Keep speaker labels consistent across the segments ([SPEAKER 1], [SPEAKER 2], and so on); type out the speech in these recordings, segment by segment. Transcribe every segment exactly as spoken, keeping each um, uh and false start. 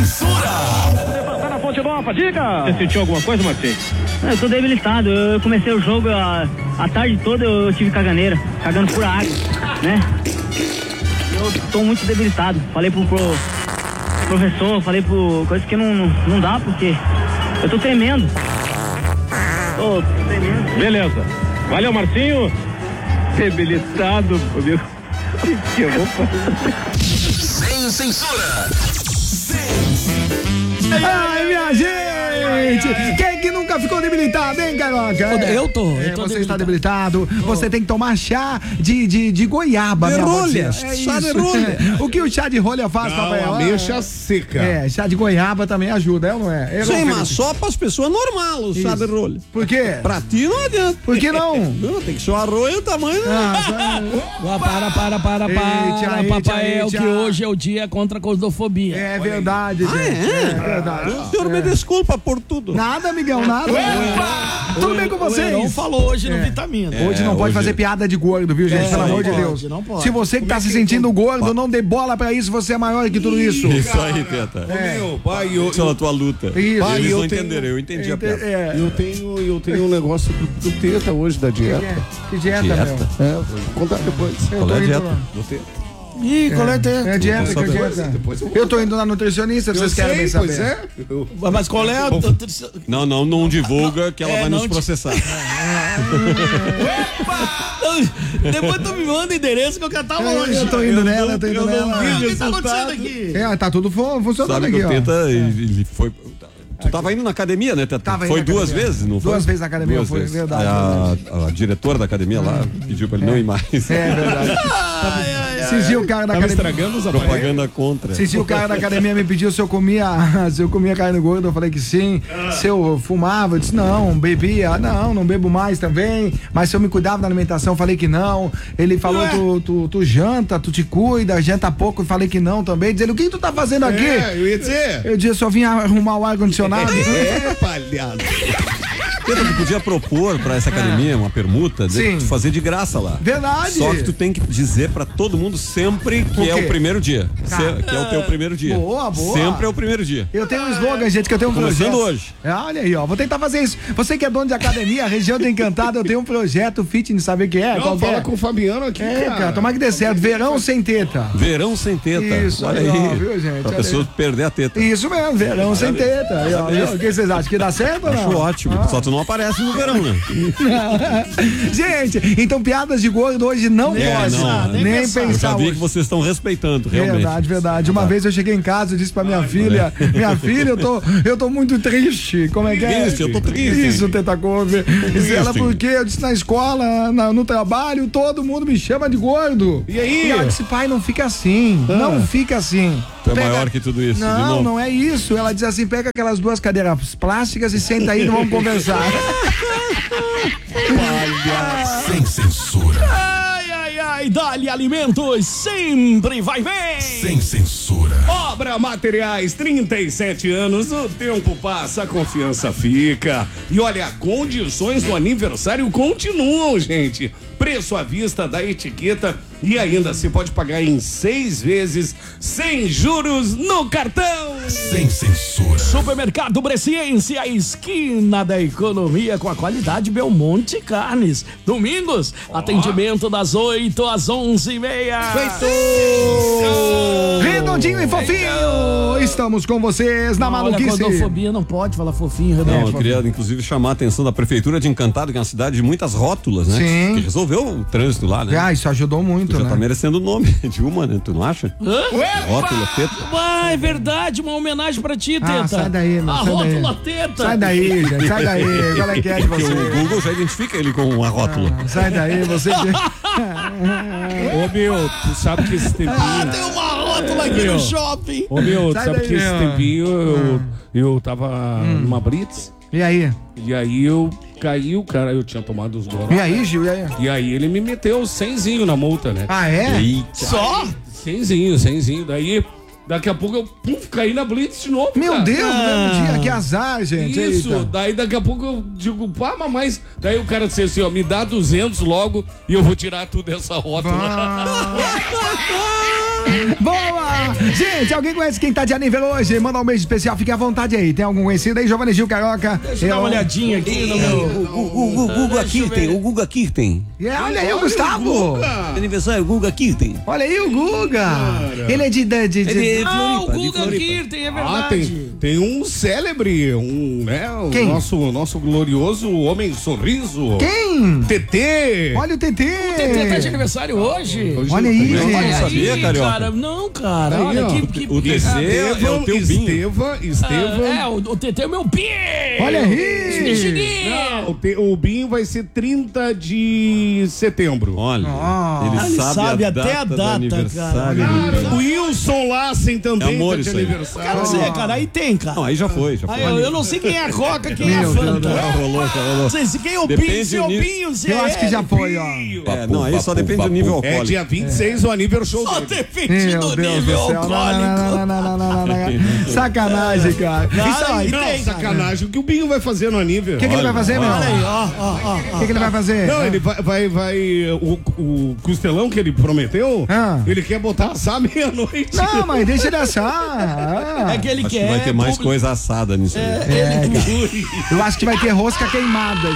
[SPEAKER 1] censura.
[SPEAKER 2] Tá na fonte nova, diga.
[SPEAKER 3] Você sentiu alguma coisa, Martim?
[SPEAKER 4] Eu tô debilitado, eu comecei o jogo a, a tarde toda, eu tive caganeira, cagando por água, né? Eu tô muito debilitado, falei pro, pro professor, falei pro coisa que não, não, não dá, porque eu tô tremendo. Tô tremendo.
[SPEAKER 3] Beleza. Valeu, Marcinho. Debilitado, amigo. O que eu vou fazer?
[SPEAKER 1] Sem censura.
[SPEAKER 5] Ai, minha gente! Quem que nunca ficou debilitado, hein, Carioca?
[SPEAKER 6] Eu tô. Eu
[SPEAKER 5] É,
[SPEAKER 6] tô
[SPEAKER 5] você está
[SPEAKER 6] debilitado.
[SPEAKER 5] debilitado. Você tem que tomar chá de, de, de goiaba,
[SPEAKER 6] De
[SPEAKER 5] minha
[SPEAKER 6] rolha,
[SPEAKER 5] mocinha. É
[SPEAKER 6] chá de
[SPEAKER 5] isso.
[SPEAKER 6] rolha.
[SPEAKER 5] O que o chá de rolha faz, papai?
[SPEAKER 7] Ameixa seca.
[SPEAKER 5] É, chá de goiaba também ajuda, é ou não é? é
[SPEAKER 6] Sim,
[SPEAKER 5] Felipe?
[SPEAKER 6] mas só para as pessoas normais, o chá de rolha.
[SPEAKER 5] Por quê?
[SPEAKER 6] Pra ti não adianta.
[SPEAKER 5] Por que não?
[SPEAKER 6] Não, tem que ser o arroz e o tamanho.
[SPEAKER 5] Ah,
[SPEAKER 8] Ah, para, para, para,
[SPEAKER 5] Eita,
[SPEAKER 8] para,
[SPEAKER 5] eita,
[SPEAKER 8] papai, é o
[SPEAKER 5] eita.
[SPEAKER 8] que hoje é o dia contra a gordofobia.
[SPEAKER 5] é verdade, gente.
[SPEAKER 6] Ah, é?
[SPEAKER 5] É verdade.
[SPEAKER 6] O senhor me desculpa por tudo.
[SPEAKER 5] Nada, amigão, nada. Tudo bem com
[SPEAKER 8] O Heron
[SPEAKER 5] vocês?
[SPEAKER 8] falou hoje no Vitamina.
[SPEAKER 5] Hoje não pode
[SPEAKER 7] hoje-
[SPEAKER 5] fazer piada de gordo, viu, gente?
[SPEAKER 8] É,
[SPEAKER 5] Pelo
[SPEAKER 8] não
[SPEAKER 5] amor de
[SPEAKER 8] pode,
[SPEAKER 5] Deus.
[SPEAKER 8] não pode.
[SPEAKER 5] Se você que tá se sentindo gordo, não dê bola pra isso, você é maior que tudo isso.
[SPEAKER 9] Isso aí, Teta.
[SPEAKER 7] Meu pai, eu,
[SPEAKER 9] Isso é a tua luta.
[SPEAKER 5] Isso.
[SPEAKER 7] Pai,
[SPEAKER 9] Eles
[SPEAKER 7] eu
[SPEAKER 9] não
[SPEAKER 7] tenho-
[SPEAKER 9] entenderam, eu entendi a
[SPEAKER 5] Ente-
[SPEAKER 9] piada.
[SPEAKER 5] é.
[SPEAKER 7] eu tenho, eu tenho um negócio do, do Teta hoje, da dieta.
[SPEAKER 5] Que dieta,
[SPEAKER 9] Dieta?
[SPEAKER 5] meu?
[SPEAKER 7] É, vou contar depois.
[SPEAKER 5] Eu
[SPEAKER 9] Qual
[SPEAKER 5] tô
[SPEAKER 9] é a
[SPEAKER 5] indo
[SPEAKER 9] dieta?
[SPEAKER 5] lá.
[SPEAKER 7] Do Teta.
[SPEAKER 8] Ih, qual é o teu?
[SPEAKER 5] É dieta, que é
[SPEAKER 7] Depois-
[SPEAKER 5] dieta.
[SPEAKER 7] depois eu vou
[SPEAKER 5] Eu tô indo na nutricionista, vocês querem bem saber.
[SPEAKER 7] Pois é. Eu-
[SPEAKER 8] Mas qual é a...
[SPEAKER 9] Não, não, não divulga que ela
[SPEAKER 8] É,
[SPEAKER 9] vai
[SPEAKER 8] não
[SPEAKER 9] nos
[SPEAKER 8] di-
[SPEAKER 9] processar.
[SPEAKER 8] Depois tu me manda o endereço que eu quero tava longe.
[SPEAKER 5] Eu tô indo nela, eu tô indo
[SPEAKER 8] Eu não
[SPEAKER 5] nela.
[SPEAKER 8] vi o que tá acontecendo aqui.
[SPEAKER 5] É, tá tudo fu- funcionando
[SPEAKER 9] Sabe
[SPEAKER 5] aqui,
[SPEAKER 9] que o
[SPEAKER 5] ó.
[SPEAKER 9] Teta, ele ele foi... Tu tava indo na academia, né, Teta?
[SPEAKER 5] Tava indo
[SPEAKER 9] Foi
[SPEAKER 5] na
[SPEAKER 9] duas
[SPEAKER 5] academia.
[SPEAKER 9] vezes, não foi?
[SPEAKER 5] Duas vezes na academia,
[SPEAKER 9] Duas
[SPEAKER 5] foi,
[SPEAKER 9] vezes.
[SPEAKER 5] verdade,
[SPEAKER 9] A, a diretora da academia lá pediu pra ele não ir mais.
[SPEAKER 5] É verdade. Esses dias o cara da
[SPEAKER 7] Tava
[SPEAKER 5] academia.
[SPEAKER 7] estragando os aparelhos.
[SPEAKER 9] Propaganda contra.
[SPEAKER 5] Esses dias o cara da academia me pediu se eu comia, se eu comia carne gorda, eu falei que sim. Se eu fumava, eu disse não, bebia, não, não bebo mais também. Mas se eu me cuidava da alimentação, eu falei que não. Ele falou, tu, tu, tu janta, tu te cuida, janta pouco, eu falei que não também. Dizendo, o que tu tá fazendo aqui?
[SPEAKER 7] É, eu ia dizer.
[SPEAKER 5] Eu disse, eu só vim arrumar o ar-condicionado.
[SPEAKER 7] É, palhaço.
[SPEAKER 9] Teta, tu podia propor pra essa academia uma permuta, de
[SPEAKER 5] Sim.
[SPEAKER 9] tu fazer de graça lá.
[SPEAKER 5] Verdade.
[SPEAKER 9] Só que tu tem que dizer pra todo mundo sempre que
[SPEAKER 5] O
[SPEAKER 9] é
[SPEAKER 5] quê?
[SPEAKER 9] o primeiro dia.
[SPEAKER 5] Tá.
[SPEAKER 9] Se- que é o teu primeiro dia.
[SPEAKER 5] Boa, boa.
[SPEAKER 9] Sempre é o primeiro dia.
[SPEAKER 5] Eu tenho um slogan, gente, que eu tenho um
[SPEAKER 9] Começando
[SPEAKER 5] projeto.
[SPEAKER 9] hoje.
[SPEAKER 5] É, olha aí, ó. Vou tentar fazer isso. Você que é dono de academia, região do Encantado, eu tenho um projeto fitness, sabe o que é?
[SPEAKER 7] Não,
[SPEAKER 5] Qual que
[SPEAKER 7] fala
[SPEAKER 5] é?
[SPEAKER 7] com o Fabiano aqui,
[SPEAKER 5] É,
[SPEAKER 7] cara.
[SPEAKER 5] cara, tomara que dê certo. Verão sem teta.
[SPEAKER 9] Verão sem teta.
[SPEAKER 5] Isso,
[SPEAKER 9] Olha
[SPEAKER 5] aí,
[SPEAKER 9] aí.
[SPEAKER 5] ó, viu, gente?
[SPEAKER 9] Pra
[SPEAKER 5] Olha
[SPEAKER 9] pessoa
[SPEAKER 5] aí.
[SPEAKER 9] perder a teta.
[SPEAKER 5] Isso mesmo, verão sem teta. Aí, ó, viu? O que vocês acham? Que dá certo ou não?
[SPEAKER 9] Acho ótimo.
[SPEAKER 5] Ah.
[SPEAKER 9] Só tu não aparece no verão, né?
[SPEAKER 5] Gente, então piadas de gordo hoje não
[SPEAKER 9] É,
[SPEAKER 5] pode.
[SPEAKER 9] não,
[SPEAKER 5] nem
[SPEAKER 8] nem
[SPEAKER 5] pensar.
[SPEAKER 9] Eu já vi
[SPEAKER 5] hoje.
[SPEAKER 9] que vocês estão respeitando, realmente.
[SPEAKER 5] Verdade, verdade. Uma vez eu cheguei em casa e disse pra minha filha, minha filha, eu tô, eu tô muito triste. Como é que é?
[SPEAKER 9] Triste, eu tô triste.
[SPEAKER 5] Isso, Teta Couve. Disse ela,
[SPEAKER 9] triste.
[SPEAKER 5] por quê? Eu disse, na escola, na- no trabalho, todo mundo me chama de gordo.
[SPEAKER 7] E aí?
[SPEAKER 5] E ela disse, pai, não fica assim, não fica assim.
[SPEAKER 9] Tu é maior que tudo isso, de
[SPEAKER 5] Não,
[SPEAKER 9] novo.
[SPEAKER 5] não é isso. Ela diz assim, pega aquelas duas cadeiras plásticas e senta aí e vamos conversar.
[SPEAKER 1] Sem censura.
[SPEAKER 8] Ai, ai, ai, Dali Alimentos sempre vai bem.
[SPEAKER 1] Sem censura.
[SPEAKER 7] Obra Materiais, trinta e sete anos, o tempo passa, a confiança fica. E olha, condições do aniversário continuam, gente. Preço à vista da etiqueta e ainda se pode pagar em seis vezes sem juros no cartão.
[SPEAKER 1] Sem censura.
[SPEAKER 8] Supermercado Bresciense, a esquina da economia com a qualidade Belmonte Carnes. Domingos, atendimento das oito às onze e meia.
[SPEAKER 5] Redondinho e fofinho, estamos com vocês na
[SPEAKER 8] Olha,
[SPEAKER 5] maluquice.
[SPEAKER 8] gordofobia não pode falar fofinho, Renato.
[SPEAKER 9] Não, eu queria inclusive chamar a atenção da Prefeitura de Encantado, que é uma cidade de muitas rótulas, né?
[SPEAKER 5] Sim.
[SPEAKER 9] Que resolveu o trânsito lá, né?
[SPEAKER 5] Ah, isso ajudou muito,
[SPEAKER 9] Já
[SPEAKER 5] né?
[SPEAKER 9] tá merecendo o nome de uma, né? Tu não acha?
[SPEAKER 8] Hã?
[SPEAKER 9] Rótula, teta.
[SPEAKER 8] Ah, é verdade, uma homenagem pra ti, Teta.
[SPEAKER 5] Ah, sai daí, meu,
[SPEAKER 8] A
[SPEAKER 5] sai daí.
[SPEAKER 8] rótula Teta.
[SPEAKER 5] Sai daí, gente, sai daí. Qual é que é de
[SPEAKER 9] Porque
[SPEAKER 5] você?
[SPEAKER 9] o Google já identifica ele com a rótula.
[SPEAKER 5] Sai daí, você que...
[SPEAKER 7] Ô, meu, tu sabe que esse tempinho...
[SPEAKER 8] Ah, tem uma rótula aqui
[SPEAKER 7] Meu.
[SPEAKER 8] no shopping.
[SPEAKER 7] Ô, meu, tu
[SPEAKER 5] Sai
[SPEAKER 7] sabe
[SPEAKER 5] daí,
[SPEAKER 7] que esse
[SPEAKER 5] meu.
[SPEAKER 7] tempinho eu, eu tava numa Blitz
[SPEAKER 5] E aí?
[SPEAKER 7] e aí eu caí, o cara, eu tinha tomado os gols.
[SPEAKER 5] E aí, Gil? E aí?
[SPEAKER 7] E aí ele me meteu cenzinho na multa, né?
[SPEAKER 5] Ah, é?
[SPEAKER 9] Eita.
[SPEAKER 8] Só?
[SPEAKER 7] Cenzinho, cenzinho. Daí, daqui a pouco eu puf, caí na Blitz de novo,
[SPEAKER 5] Meu
[SPEAKER 7] cara.
[SPEAKER 5] Deus, no mesmo dia, que azar, gente.
[SPEAKER 7] Isso,
[SPEAKER 5] Eita.
[SPEAKER 7] daí daqui a pouco eu digo, pá, mas daí o cara disse assim, ó, me dá duzentos logo e eu vou tirar tudo dessa rótula.
[SPEAKER 5] Ah. Boa! Gente, alguém conhece quem tá de aniversário hoje? Manda um beijo especial, fique à vontade aí. Tem algum conhecido aí? Giovanni Gil Carioca.
[SPEAKER 8] Deixa eu dar uma olhadinha aqui no meu.
[SPEAKER 9] O Guga Kirten, o Guga Kirten.
[SPEAKER 5] É, olha aí o Gustavo.
[SPEAKER 9] Aniversário, Guga Kirten.
[SPEAKER 5] Olha aí o Guga. Ele é de... de, de, de...
[SPEAKER 9] Ele é
[SPEAKER 8] Ah, o
[SPEAKER 9] Floripa, de
[SPEAKER 8] Guga
[SPEAKER 9] Floripa.
[SPEAKER 8] Kirten, é
[SPEAKER 7] Ah,
[SPEAKER 8] verdade.
[SPEAKER 7] tem, tem um célebre, um, né? O
[SPEAKER 5] Quem?
[SPEAKER 7] nosso, nosso glorioso homem sorriso.
[SPEAKER 5] Quem?
[SPEAKER 7] T T.
[SPEAKER 5] Olha o T T.
[SPEAKER 8] O T T tá de aniversário hoje.
[SPEAKER 7] Hoje
[SPEAKER 5] Olha aí,
[SPEAKER 7] também.
[SPEAKER 5] gente.
[SPEAKER 8] Olha
[SPEAKER 9] Não sabia,
[SPEAKER 8] aí,
[SPEAKER 9] Carioca?
[SPEAKER 8] cara. Não, cara.
[SPEAKER 7] Aí,
[SPEAKER 8] Olha
[SPEAKER 7] ó.
[SPEAKER 8] que. que
[SPEAKER 9] O T C é o teu Binho.
[SPEAKER 7] Estevam, Estevam.
[SPEAKER 8] É, o, o T T é o meu Binho.
[SPEAKER 5] Olha aí.
[SPEAKER 8] Mexiguinho.
[SPEAKER 7] O, te, o Binho vai ser trinta de setembro.
[SPEAKER 9] Olha,
[SPEAKER 5] Ah.
[SPEAKER 9] ele,
[SPEAKER 6] Ele
[SPEAKER 9] sabe,
[SPEAKER 6] sabe
[SPEAKER 9] a
[SPEAKER 6] até
[SPEAKER 9] data
[SPEAKER 6] a
[SPEAKER 9] do
[SPEAKER 6] data,
[SPEAKER 9] aniversário.
[SPEAKER 7] O Wilson Lassen também
[SPEAKER 9] É amor
[SPEAKER 7] tá de
[SPEAKER 9] isso aí.
[SPEAKER 7] aniversário.
[SPEAKER 6] Quero dizer, cara, aí tem, cara.
[SPEAKER 9] Não, aí já foi, já foi.
[SPEAKER 6] Aí, eu, eu não sei quem é a Coca, quem é a
[SPEAKER 5] Meu
[SPEAKER 6] Fanta.
[SPEAKER 5] Deus,
[SPEAKER 9] Já rolou, já rolou.
[SPEAKER 6] Não sei se quem é o
[SPEAKER 9] Depende
[SPEAKER 6] Pinho, se é o
[SPEAKER 9] do nível.
[SPEAKER 6] Pinho, se
[SPEAKER 5] Eu
[SPEAKER 6] é
[SPEAKER 5] acho que já
[SPEAKER 6] ele.
[SPEAKER 5] foi, ó.
[SPEAKER 9] É, não, aí só depende do nível
[SPEAKER 7] É
[SPEAKER 9] alcoólico.
[SPEAKER 7] dia vinte e seis o aniversário
[SPEAKER 6] Só
[SPEAKER 7] dele.
[SPEAKER 6] depende
[SPEAKER 5] Meu
[SPEAKER 6] do
[SPEAKER 5] Deus do
[SPEAKER 6] nível
[SPEAKER 5] céu. Não,
[SPEAKER 6] alcoólico.
[SPEAKER 5] não, não, não, não, não, não, não. Sacanagem, cara.
[SPEAKER 6] Isso aí
[SPEAKER 7] Não,
[SPEAKER 6] tem, cara.
[SPEAKER 7] sacanagem. O que o Binho vai fazer no
[SPEAKER 5] O
[SPEAKER 7] aniversário?
[SPEAKER 5] que, que ele vai fazer, meu?
[SPEAKER 6] Olha aí, ó, ó, ó.
[SPEAKER 5] O que, que ele vai fazer?
[SPEAKER 7] Não, ele vai, vai, vai o, o costelão que ele prometeu,
[SPEAKER 5] Ah.
[SPEAKER 7] ele quer botar assar meia-noite.
[SPEAKER 5] Não, mas deixa ele assar.
[SPEAKER 6] É que ele
[SPEAKER 9] Acho
[SPEAKER 6] quer.
[SPEAKER 9] que vai ter mais
[SPEAKER 6] público-
[SPEAKER 9] coisa assada nisso aí.
[SPEAKER 5] É, cara. Eu acho que vai ter rosca queimadas.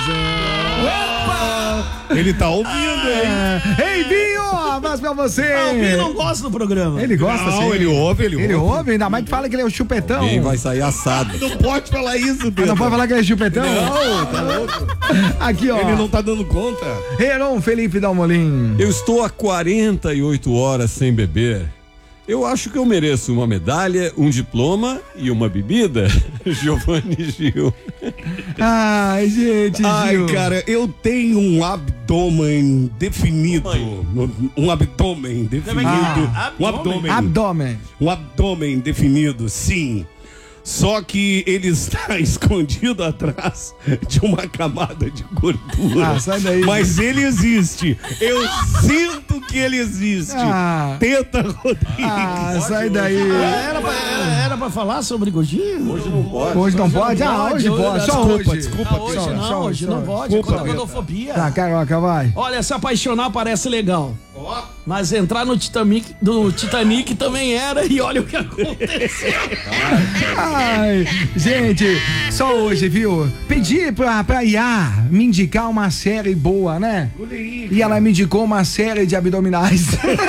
[SPEAKER 7] Ele tá ouvindo, hein?
[SPEAKER 5] É. Ei, Binho, abraço pra você.
[SPEAKER 6] Ah, o Pinho não gosta do programa.
[SPEAKER 5] Ele gosta,
[SPEAKER 7] Não,
[SPEAKER 5] sim.
[SPEAKER 7] ele ouve, ele,
[SPEAKER 5] Ele
[SPEAKER 7] ouve.
[SPEAKER 5] ouve, ainda mais que fala que ele é o chupetão.
[SPEAKER 9] Quem vai sair assado?
[SPEAKER 7] Não pode falar isso,
[SPEAKER 5] Não
[SPEAKER 7] Pedro.
[SPEAKER 5] pode falar que ele é chupetão?
[SPEAKER 7] Não, tá louco.
[SPEAKER 5] Aqui, ó.
[SPEAKER 7] Ele não tá dando conta.
[SPEAKER 5] Heron Felipe Dalmolin.
[SPEAKER 9] Eu estou há quarenta e oito horas sem beber. Eu acho que eu mereço uma medalha, um diploma e uma bebida. Giovanni Gil.
[SPEAKER 5] Ai, gente,
[SPEAKER 7] Ai,
[SPEAKER 5] Gil.
[SPEAKER 7] cara, eu tenho um abdômen definido. Um abdômen definido.
[SPEAKER 5] Ah.
[SPEAKER 7] Um abdômen.
[SPEAKER 5] Abdômen.
[SPEAKER 7] Um abdômen definido, sim. Só que ele está escondido atrás de uma camada de gordura.
[SPEAKER 5] Ah, sai daí.
[SPEAKER 7] Mas ele existe. Eu sinto que ele existe.
[SPEAKER 5] Ah.
[SPEAKER 7] Teta Rodrigues.
[SPEAKER 5] Ah, sai daí.
[SPEAKER 6] Era pra, era, era pra falar sobre gordinho? Hoje não pode.
[SPEAKER 5] Hoje não pode? Ah, hoje pode. Só hoje.
[SPEAKER 7] Desculpa,
[SPEAKER 6] Hoje
[SPEAKER 7] desculpa.
[SPEAKER 6] não,
[SPEAKER 5] só,
[SPEAKER 6] hoje
[SPEAKER 5] só.
[SPEAKER 6] não pode.
[SPEAKER 7] Desculpa,
[SPEAKER 6] Contra a gordofobia.
[SPEAKER 5] Tá, Carioca, vai.
[SPEAKER 8] Olha, se apaixonar parece legal. Mas entrar no Titanic, do Titanic também era e olha o que aconteceu.
[SPEAKER 5] Ai, gente, só hoje, viu? Pedi pra, pra Iá me indicar uma série boa, né? E ela me indicou uma série de abdominais.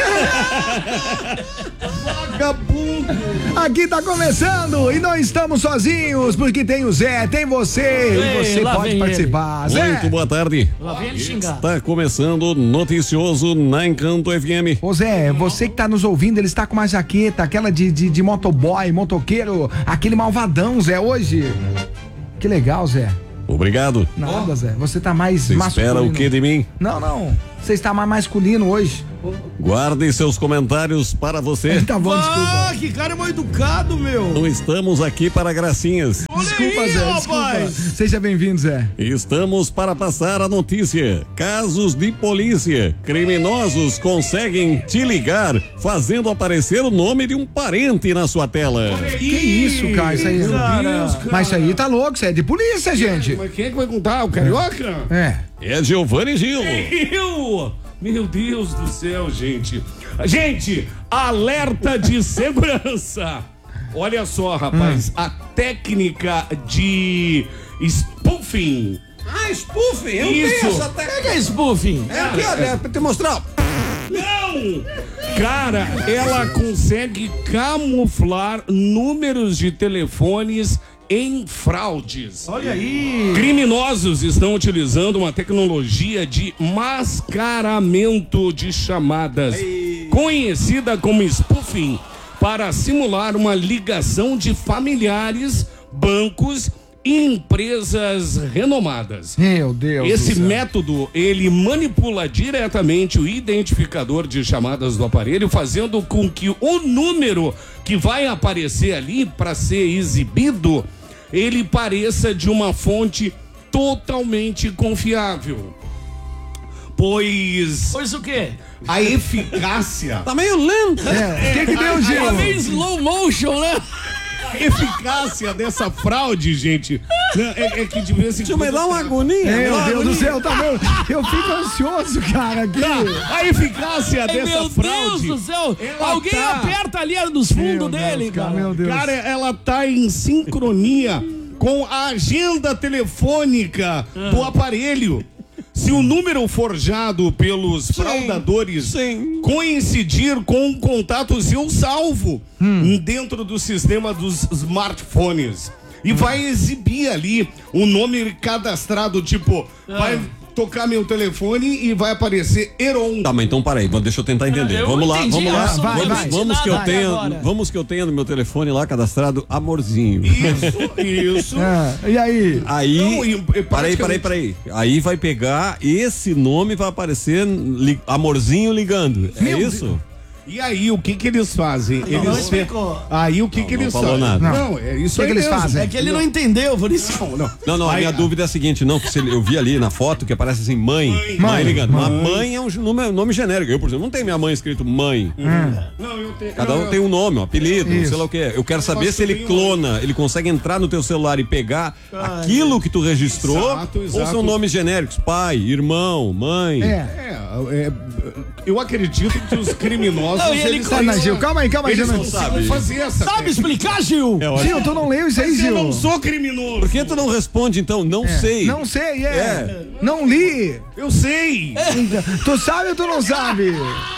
[SPEAKER 7] Vagabundo.
[SPEAKER 5] Aqui tá começando e não estamos sozinhos, porque tem o Zé, tem você
[SPEAKER 8] Ei,
[SPEAKER 5] e você
[SPEAKER 8] lá
[SPEAKER 5] pode
[SPEAKER 8] vem
[SPEAKER 5] participar. Zé,
[SPEAKER 9] Muito boa tarde.
[SPEAKER 8] Lá vem ele xingar.
[SPEAKER 9] Está começando o Noticioso na Encanto F M.
[SPEAKER 5] ô Zé, você que tá nos ouvindo, ele está com uma jaqueta, aquela de, de, de motoboy, motoqueiro, aquele malvadão, Zé, hoje. Que legal, Zé.
[SPEAKER 9] Obrigado.
[SPEAKER 5] Nada, Zé. Você tá mais
[SPEAKER 9] Você
[SPEAKER 5] masculino.
[SPEAKER 9] espera o que de mim?
[SPEAKER 5] Não, não. Você está mais masculino hoje.
[SPEAKER 9] Guarde seus comentários para você.
[SPEAKER 5] Tá bom, desculpa.
[SPEAKER 6] Ah, que cara mal educado, meu.
[SPEAKER 9] Não estamos aqui para gracinhas.
[SPEAKER 5] Desculpa,
[SPEAKER 6] aí,
[SPEAKER 5] Zé.
[SPEAKER 6] rapaz.
[SPEAKER 5] Desculpa. Seja bem-vindo, Zé.
[SPEAKER 9] Estamos para passar a notícia. Casos de polícia. Criminosos conseguem te ligar fazendo aparecer o nome de um parente na sua tela.
[SPEAKER 5] Que isso, cara? Isso aí.
[SPEAKER 7] Meu Deus, cara.
[SPEAKER 5] Mas isso aí tá louco, isso é de polícia, gente.
[SPEAKER 7] Mas quem é que vai contar? O Carioca?
[SPEAKER 5] É.
[SPEAKER 9] É Giovanni Gil.
[SPEAKER 7] Eu? Meu Deus do céu, gente. Gente, alerta de segurança. Olha só, rapaz, a técnica de spoofing.
[SPEAKER 9] Ah, spoofing. Eu
[SPEAKER 7] Isso.
[SPEAKER 9] tenho essa
[SPEAKER 6] O que é spoofing?
[SPEAKER 9] É aqui, ó, pra te mostrar.
[SPEAKER 7] Não! Cara, ela consegue camuflar números de telefones em fraudes.
[SPEAKER 6] Olha aí.
[SPEAKER 7] Criminosos estão utilizando uma tecnologia de mascaramento de chamadas, conhecida como spoofing, para simular uma ligação de familiares, bancos e empresas renomadas.
[SPEAKER 5] Meu Deus.
[SPEAKER 7] Esse
[SPEAKER 5] do céu.
[SPEAKER 7] método, ele manipula diretamente o identificador de chamadas do aparelho, fazendo com que o número que vai aparecer ali para ser exibido, ele pareça de uma fonte totalmente confiável. Pois
[SPEAKER 8] Pois o quê?
[SPEAKER 7] a eficácia...
[SPEAKER 9] Tá meio lento.
[SPEAKER 5] É. O que que deu, Gil?
[SPEAKER 8] Ela vem slow motion, né?
[SPEAKER 7] A eficácia dessa fraude, gente, né, é, é que de vez em
[SPEAKER 9] quando... me dá uma agonia.
[SPEAKER 5] Meu
[SPEAKER 9] uma
[SPEAKER 5] Deus
[SPEAKER 9] agonia.
[SPEAKER 5] do céu, tá vendo? Eu fico ansioso, cara, aqui.
[SPEAKER 7] Tá, a eficácia
[SPEAKER 8] Ai,
[SPEAKER 7] dessa
[SPEAKER 8] meu
[SPEAKER 7] fraude...
[SPEAKER 8] Deus do céu!
[SPEAKER 7] ela
[SPEAKER 8] Alguém
[SPEAKER 7] tá-
[SPEAKER 8] aperta ali nos fundos
[SPEAKER 5] Meu
[SPEAKER 8] dele,
[SPEAKER 5] Deus, cara,
[SPEAKER 8] cara.
[SPEAKER 5] meu Deus.
[SPEAKER 7] Cara, ela tá em sincronia com a agenda telefônica do aparelho. Se o número forjado pelos fraudadores
[SPEAKER 9] sim.
[SPEAKER 7] coincidir com um contato seu salvo dentro do sistema dos smartphones. E vai exibir ali o nome cadastrado, tipo, vai tocar meu telefone e vai aparecer Heron.
[SPEAKER 9] Tá, mas então para aí, deixa eu tentar entender.
[SPEAKER 8] Eu
[SPEAKER 9] vamos lá,
[SPEAKER 8] entendi,
[SPEAKER 9] vamos lá.
[SPEAKER 8] eu sou-
[SPEAKER 5] vai,
[SPEAKER 9] vamos,
[SPEAKER 5] vai.
[SPEAKER 9] vamos que eu
[SPEAKER 8] Nada
[SPEAKER 9] tenha,
[SPEAKER 8] agora.
[SPEAKER 9] vamos que eu tenha no meu telefone lá cadastrado Amorzinho.
[SPEAKER 7] Isso, isso.
[SPEAKER 5] Ah, e aí?
[SPEAKER 9] Aí,
[SPEAKER 7] Não, e- e
[SPEAKER 9] peraí, peraí,
[SPEAKER 7] praticamente-
[SPEAKER 9] peraí. Aí vai pegar esse nome, vai aparecer li- Amorzinho ligando. É
[SPEAKER 5] Meu
[SPEAKER 9] isso?
[SPEAKER 7] E aí, o que que eles fazem?
[SPEAKER 6] não
[SPEAKER 7] Eles
[SPEAKER 6] explicou.
[SPEAKER 7] Aí, o que
[SPEAKER 9] Não,
[SPEAKER 7] que
[SPEAKER 9] não
[SPEAKER 7] eles
[SPEAKER 9] falou
[SPEAKER 7] fazem?
[SPEAKER 9] nada.
[SPEAKER 7] Não, é isso
[SPEAKER 5] O que
[SPEAKER 7] aí
[SPEAKER 5] que eles
[SPEAKER 7] mesmo.
[SPEAKER 5] fazem?
[SPEAKER 6] É que ele não entendeu, por isso.
[SPEAKER 7] Não, não.
[SPEAKER 9] Não, não, a
[SPEAKER 7] Aí,
[SPEAKER 9] minha dúvida é a seguinte, não, porque se ele- eu vi ali na foto que aparece assim, mãe, mãe,
[SPEAKER 5] Mãe.
[SPEAKER 9] ligando. Mas mãe é um nome, nome genérico. Eu, por exemplo, não tenho minha mãe escrito mãe.
[SPEAKER 7] Não, eu tenho.
[SPEAKER 9] Cada
[SPEAKER 7] não,
[SPEAKER 9] um tem um nome, um apelido,
[SPEAKER 5] Isso.
[SPEAKER 9] sei lá o que. Eu quero saber
[SPEAKER 7] faço
[SPEAKER 9] se ele
[SPEAKER 7] bem,
[SPEAKER 9] clona, ele consegue entrar no teu celular e pegar aquilo que tu registrou,
[SPEAKER 7] Exato,
[SPEAKER 9] ou
[SPEAKER 7] exato.
[SPEAKER 9] são nomes genéricos, pai, irmão, mãe.
[SPEAKER 5] É.
[SPEAKER 7] É, é, eu acredito que os criminosos.
[SPEAKER 8] Não, e ele
[SPEAKER 7] eles
[SPEAKER 5] Tá,
[SPEAKER 7] têm-
[SPEAKER 5] não, Gil, calma aí, calma aí,
[SPEAKER 7] Eles
[SPEAKER 5] Gil.
[SPEAKER 7] não
[SPEAKER 5] Não
[SPEAKER 7] sabem fazer essa.
[SPEAKER 8] Sabe explicar, Gil?
[SPEAKER 9] É, eu acho-
[SPEAKER 5] Gil, tu não leu isso aí,
[SPEAKER 7] Mas eu
[SPEAKER 5] Gil?
[SPEAKER 7] não sou criminoso.
[SPEAKER 9] Por que tu não responde então? Não
[SPEAKER 5] É.
[SPEAKER 9] sei.
[SPEAKER 5] Não sei, é.
[SPEAKER 9] É.
[SPEAKER 5] Não li.
[SPEAKER 7] Eu sei.
[SPEAKER 5] Tu sabe ou tu não sabe?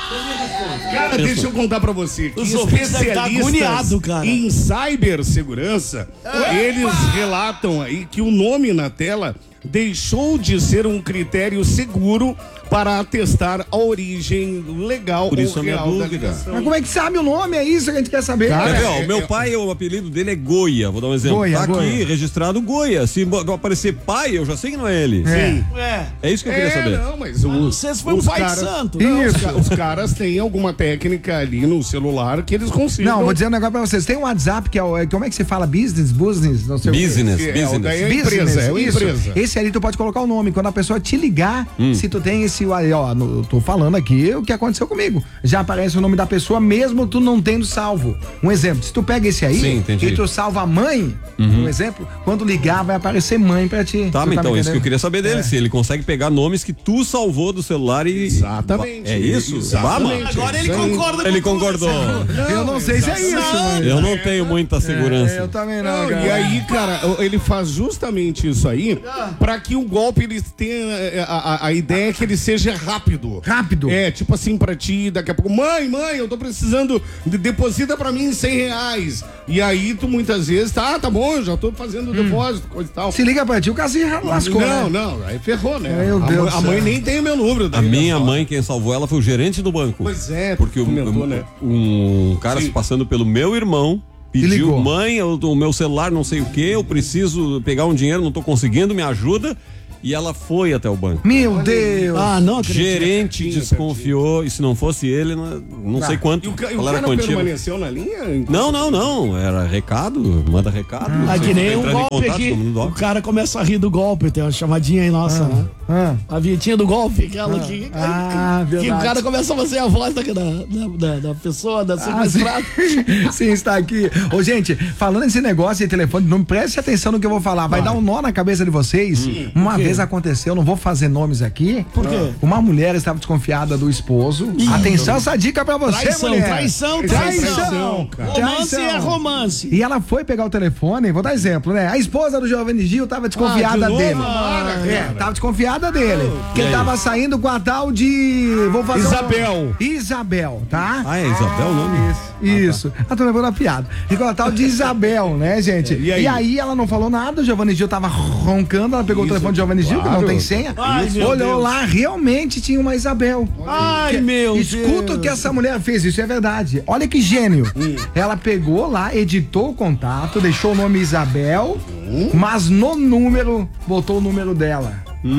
[SPEAKER 7] Cara, deixa eu contar pra você que
[SPEAKER 6] Os ouvintes devem estar
[SPEAKER 7] especialistas
[SPEAKER 6] agoniados, cara.
[SPEAKER 7] em cibersegurança, eles relatam aí que o nome na tela deixou de ser um critério seguro para atestar a origem legal
[SPEAKER 9] Por isso
[SPEAKER 7] ou
[SPEAKER 9] a minha
[SPEAKER 7] real da
[SPEAKER 9] dúvida.
[SPEAKER 7] ligação.
[SPEAKER 5] Mas como é que sabe o nome? É isso que a gente quer saber.
[SPEAKER 7] Cara,
[SPEAKER 9] Quer ver, ó,
[SPEAKER 7] é-
[SPEAKER 9] o meu
[SPEAKER 7] é-
[SPEAKER 9] pai, o apelido dele é Goia, vou dar um exemplo.
[SPEAKER 5] Goia,
[SPEAKER 9] tá aqui,
[SPEAKER 5] Goia.
[SPEAKER 9] registrado Goia. Se bo- aparecer pai, eu já sei que não é ele.
[SPEAKER 5] É.
[SPEAKER 6] É.
[SPEAKER 9] É isso que eu queria
[SPEAKER 7] É,
[SPEAKER 9] saber.
[SPEAKER 7] não, mas os,
[SPEAKER 6] Vocês foi um
[SPEAKER 7] os
[SPEAKER 6] pai de
[SPEAKER 7] caras,
[SPEAKER 6] santo.
[SPEAKER 7] Não, os,
[SPEAKER 5] Isso.
[SPEAKER 7] ca- os caras têm alguma técnica ali no celular que eles consigam.
[SPEAKER 5] Não, vou dizer um negócio pra vocês. Tem um WhatsApp que é o. é- Como é que se fala? Business? Business? Não sei o quê.
[SPEAKER 9] Business,
[SPEAKER 7] É,
[SPEAKER 9] business.
[SPEAKER 7] daí é empresa, é uma
[SPEAKER 5] isso.
[SPEAKER 7] empresa.
[SPEAKER 5] Esse ali tu pode colocar o nome. Quando a pessoa te ligar,
[SPEAKER 9] Hum.
[SPEAKER 5] se tu tem esse. Aí, ó, no- eu tô falando aqui o que aconteceu comigo. Já aparece o nome da pessoa, mesmo tu não tendo salvo. Um exemplo, se tu pega esse aí
[SPEAKER 9] Sim, entendi.
[SPEAKER 5] e tu salva a mãe, um exemplo, quando ligar vai aparecer mãe pra ti.
[SPEAKER 9] Tá,
[SPEAKER 5] Tu
[SPEAKER 9] mas
[SPEAKER 5] me
[SPEAKER 9] então, isso que eu
[SPEAKER 5] entendendo?
[SPEAKER 9] queria saber dele, se ele consegue pegar nomes que tu salvou do celular e...
[SPEAKER 7] Exatamente.
[SPEAKER 9] É isso?
[SPEAKER 7] Exatamente.
[SPEAKER 9] Vamos?
[SPEAKER 6] Agora ele
[SPEAKER 7] Isso aí.
[SPEAKER 6] concorda com
[SPEAKER 9] Ele
[SPEAKER 6] tudo,
[SPEAKER 9] concordou.
[SPEAKER 5] Eu não sei se é isso, mas.
[SPEAKER 9] Eu não tenho muita segurança.
[SPEAKER 5] É, eu também não,
[SPEAKER 7] Não,
[SPEAKER 5] cara.
[SPEAKER 7] e aí, cara, ele faz justamente isso aí pra que o golpe ele tenha a, a, a ideia que ele seja rápido.
[SPEAKER 5] Rápido.
[SPEAKER 7] É, tipo assim, pra ti, daqui a pouco, mãe, mãe, eu tô precisando, de, deposita pra mim cem reais. E aí tu muitas vezes, tá, tá bom, eu já tô fazendo o depósito, coisa e tal.
[SPEAKER 5] Se liga pra ti, o cara se lascou.
[SPEAKER 7] não,
[SPEAKER 5] né?
[SPEAKER 7] não, aí ferrou, né?
[SPEAKER 5] Meu
[SPEAKER 7] a,
[SPEAKER 5] Deus
[SPEAKER 7] mãe-
[SPEAKER 5] do
[SPEAKER 7] a
[SPEAKER 5] céu.
[SPEAKER 7] mãe nem tem o meu número.
[SPEAKER 9] A
[SPEAKER 7] daí
[SPEAKER 9] minha
[SPEAKER 7] já fala.
[SPEAKER 9] mãe, quem salvou ela foi o gerente do banco.
[SPEAKER 7] Pois é,
[SPEAKER 9] Porque o,
[SPEAKER 7] comentou, né?
[SPEAKER 9] um cara
[SPEAKER 7] Sim.
[SPEAKER 9] se passando pelo meu irmão pediu,
[SPEAKER 5] ligou.
[SPEAKER 9] mãe, eu- o meu celular não sei o que, eu preciso pegar um dinheiro, não tô conseguindo, me ajuda. E ela foi até o banco.
[SPEAKER 5] Meu Deus.
[SPEAKER 6] Ah, não acredito.
[SPEAKER 9] Gerente desconfiou, e se não fosse ele, não, não sei quanto.
[SPEAKER 7] E o, ca- e o
[SPEAKER 9] qual era
[SPEAKER 7] cara
[SPEAKER 9] a
[SPEAKER 7] não
[SPEAKER 9] quantia.
[SPEAKER 7] permaneceu na linha?
[SPEAKER 9] Não, não, não. Era recado, manda recado. não
[SPEAKER 6] Ah,
[SPEAKER 9] sei,
[SPEAKER 6] que nem um
[SPEAKER 9] entrando em
[SPEAKER 6] golpe
[SPEAKER 9] contato,
[SPEAKER 6] aqui.
[SPEAKER 9] todo mundo
[SPEAKER 6] O
[SPEAKER 9] doc.
[SPEAKER 6] cara começa a rir do golpe. Tem uma chamadinha aí nossa, né?
[SPEAKER 5] Ah.
[SPEAKER 6] A vinhetinha do golpe, aquela que,
[SPEAKER 5] Ah,
[SPEAKER 6] que
[SPEAKER 5] verdade.
[SPEAKER 6] o cara começa a fazer a voz da, da, da, da pessoa, da
[SPEAKER 5] Ah,
[SPEAKER 6] sequestrada.
[SPEAKER 5] sim. Sim, está aqui. Ô, gente, falando nesse negócio de telefone, não preste atenção no que eu vou falar. Vai dar um nó na cabeça de vocês. Uma vez aconteceu, não vou fazer nomes aqui.
[SPEAKER 6] Por quê?
[SPEAKER 5] Uma mulher estava desconfiada do esposo. Atenção, essa dica pra você,
[SPEAKER 6] Traição,
[SPEAKER 5] mulher.
[SPEAKER 6] traição,
[SPEAKER 5] Traição.
[SPEAKER 6] traição.
[SPEAKER 7] cara.
[SPEAKER 6] Romance
[SPEAKER 5] Traição.
[SPEAKER 6] é romance.
[SPEAKER 5] E ela foi pegar o telefone, vou dar exemplo, né? A esposa do Giovanni Gil tava desconfiada
[SPEAKER 7] Ah, de novo?
[SPEAKER 5] dele.
[SPEAKER 7] Ah,
[SPEAKER 5] é, tava desconfiada dele. Que ele tava saindo com a tal de. Vou fazer um-
[SPEAKER 7] Isabel.
[SPEAKER 5] Isabel, tá?
[SPEAKER 9] Ah, é Isabel o nome?
[SPEAKER 5] Isso, isso. Ah, tô lembrando a piada. E com a tal de Isabel, né, gente?
[SPEAKER 7] E aí?
[SPEAKER 5] ela não falou nada, o Giovanni Gil tava roncando, ela pegou o
[SPEAKER 7] Isso,
[SPEAKER 5] telefone do Giovanni Gil, que não
[SPEAKER 7] claro.
[SPEAKER 5] tem senha.
[SPEAKER 6] Ai, meu
[SPEAKER 5] Olhou
[SPEAKER 6] Deus.
[SPEAKER 5] lá, realmente tinha uma Isabel.
[SPEAKER 6] Ai, meu
[SPEAKER 5] Escuta
[SPEAKER 6] Deus.
[SPEAKER 5] o que essa mulher fez, isso é verdade. Olha que gênio. Ela pegou lá, editou o contato, deixou o nome Isabel, mas no número, botou o número dela.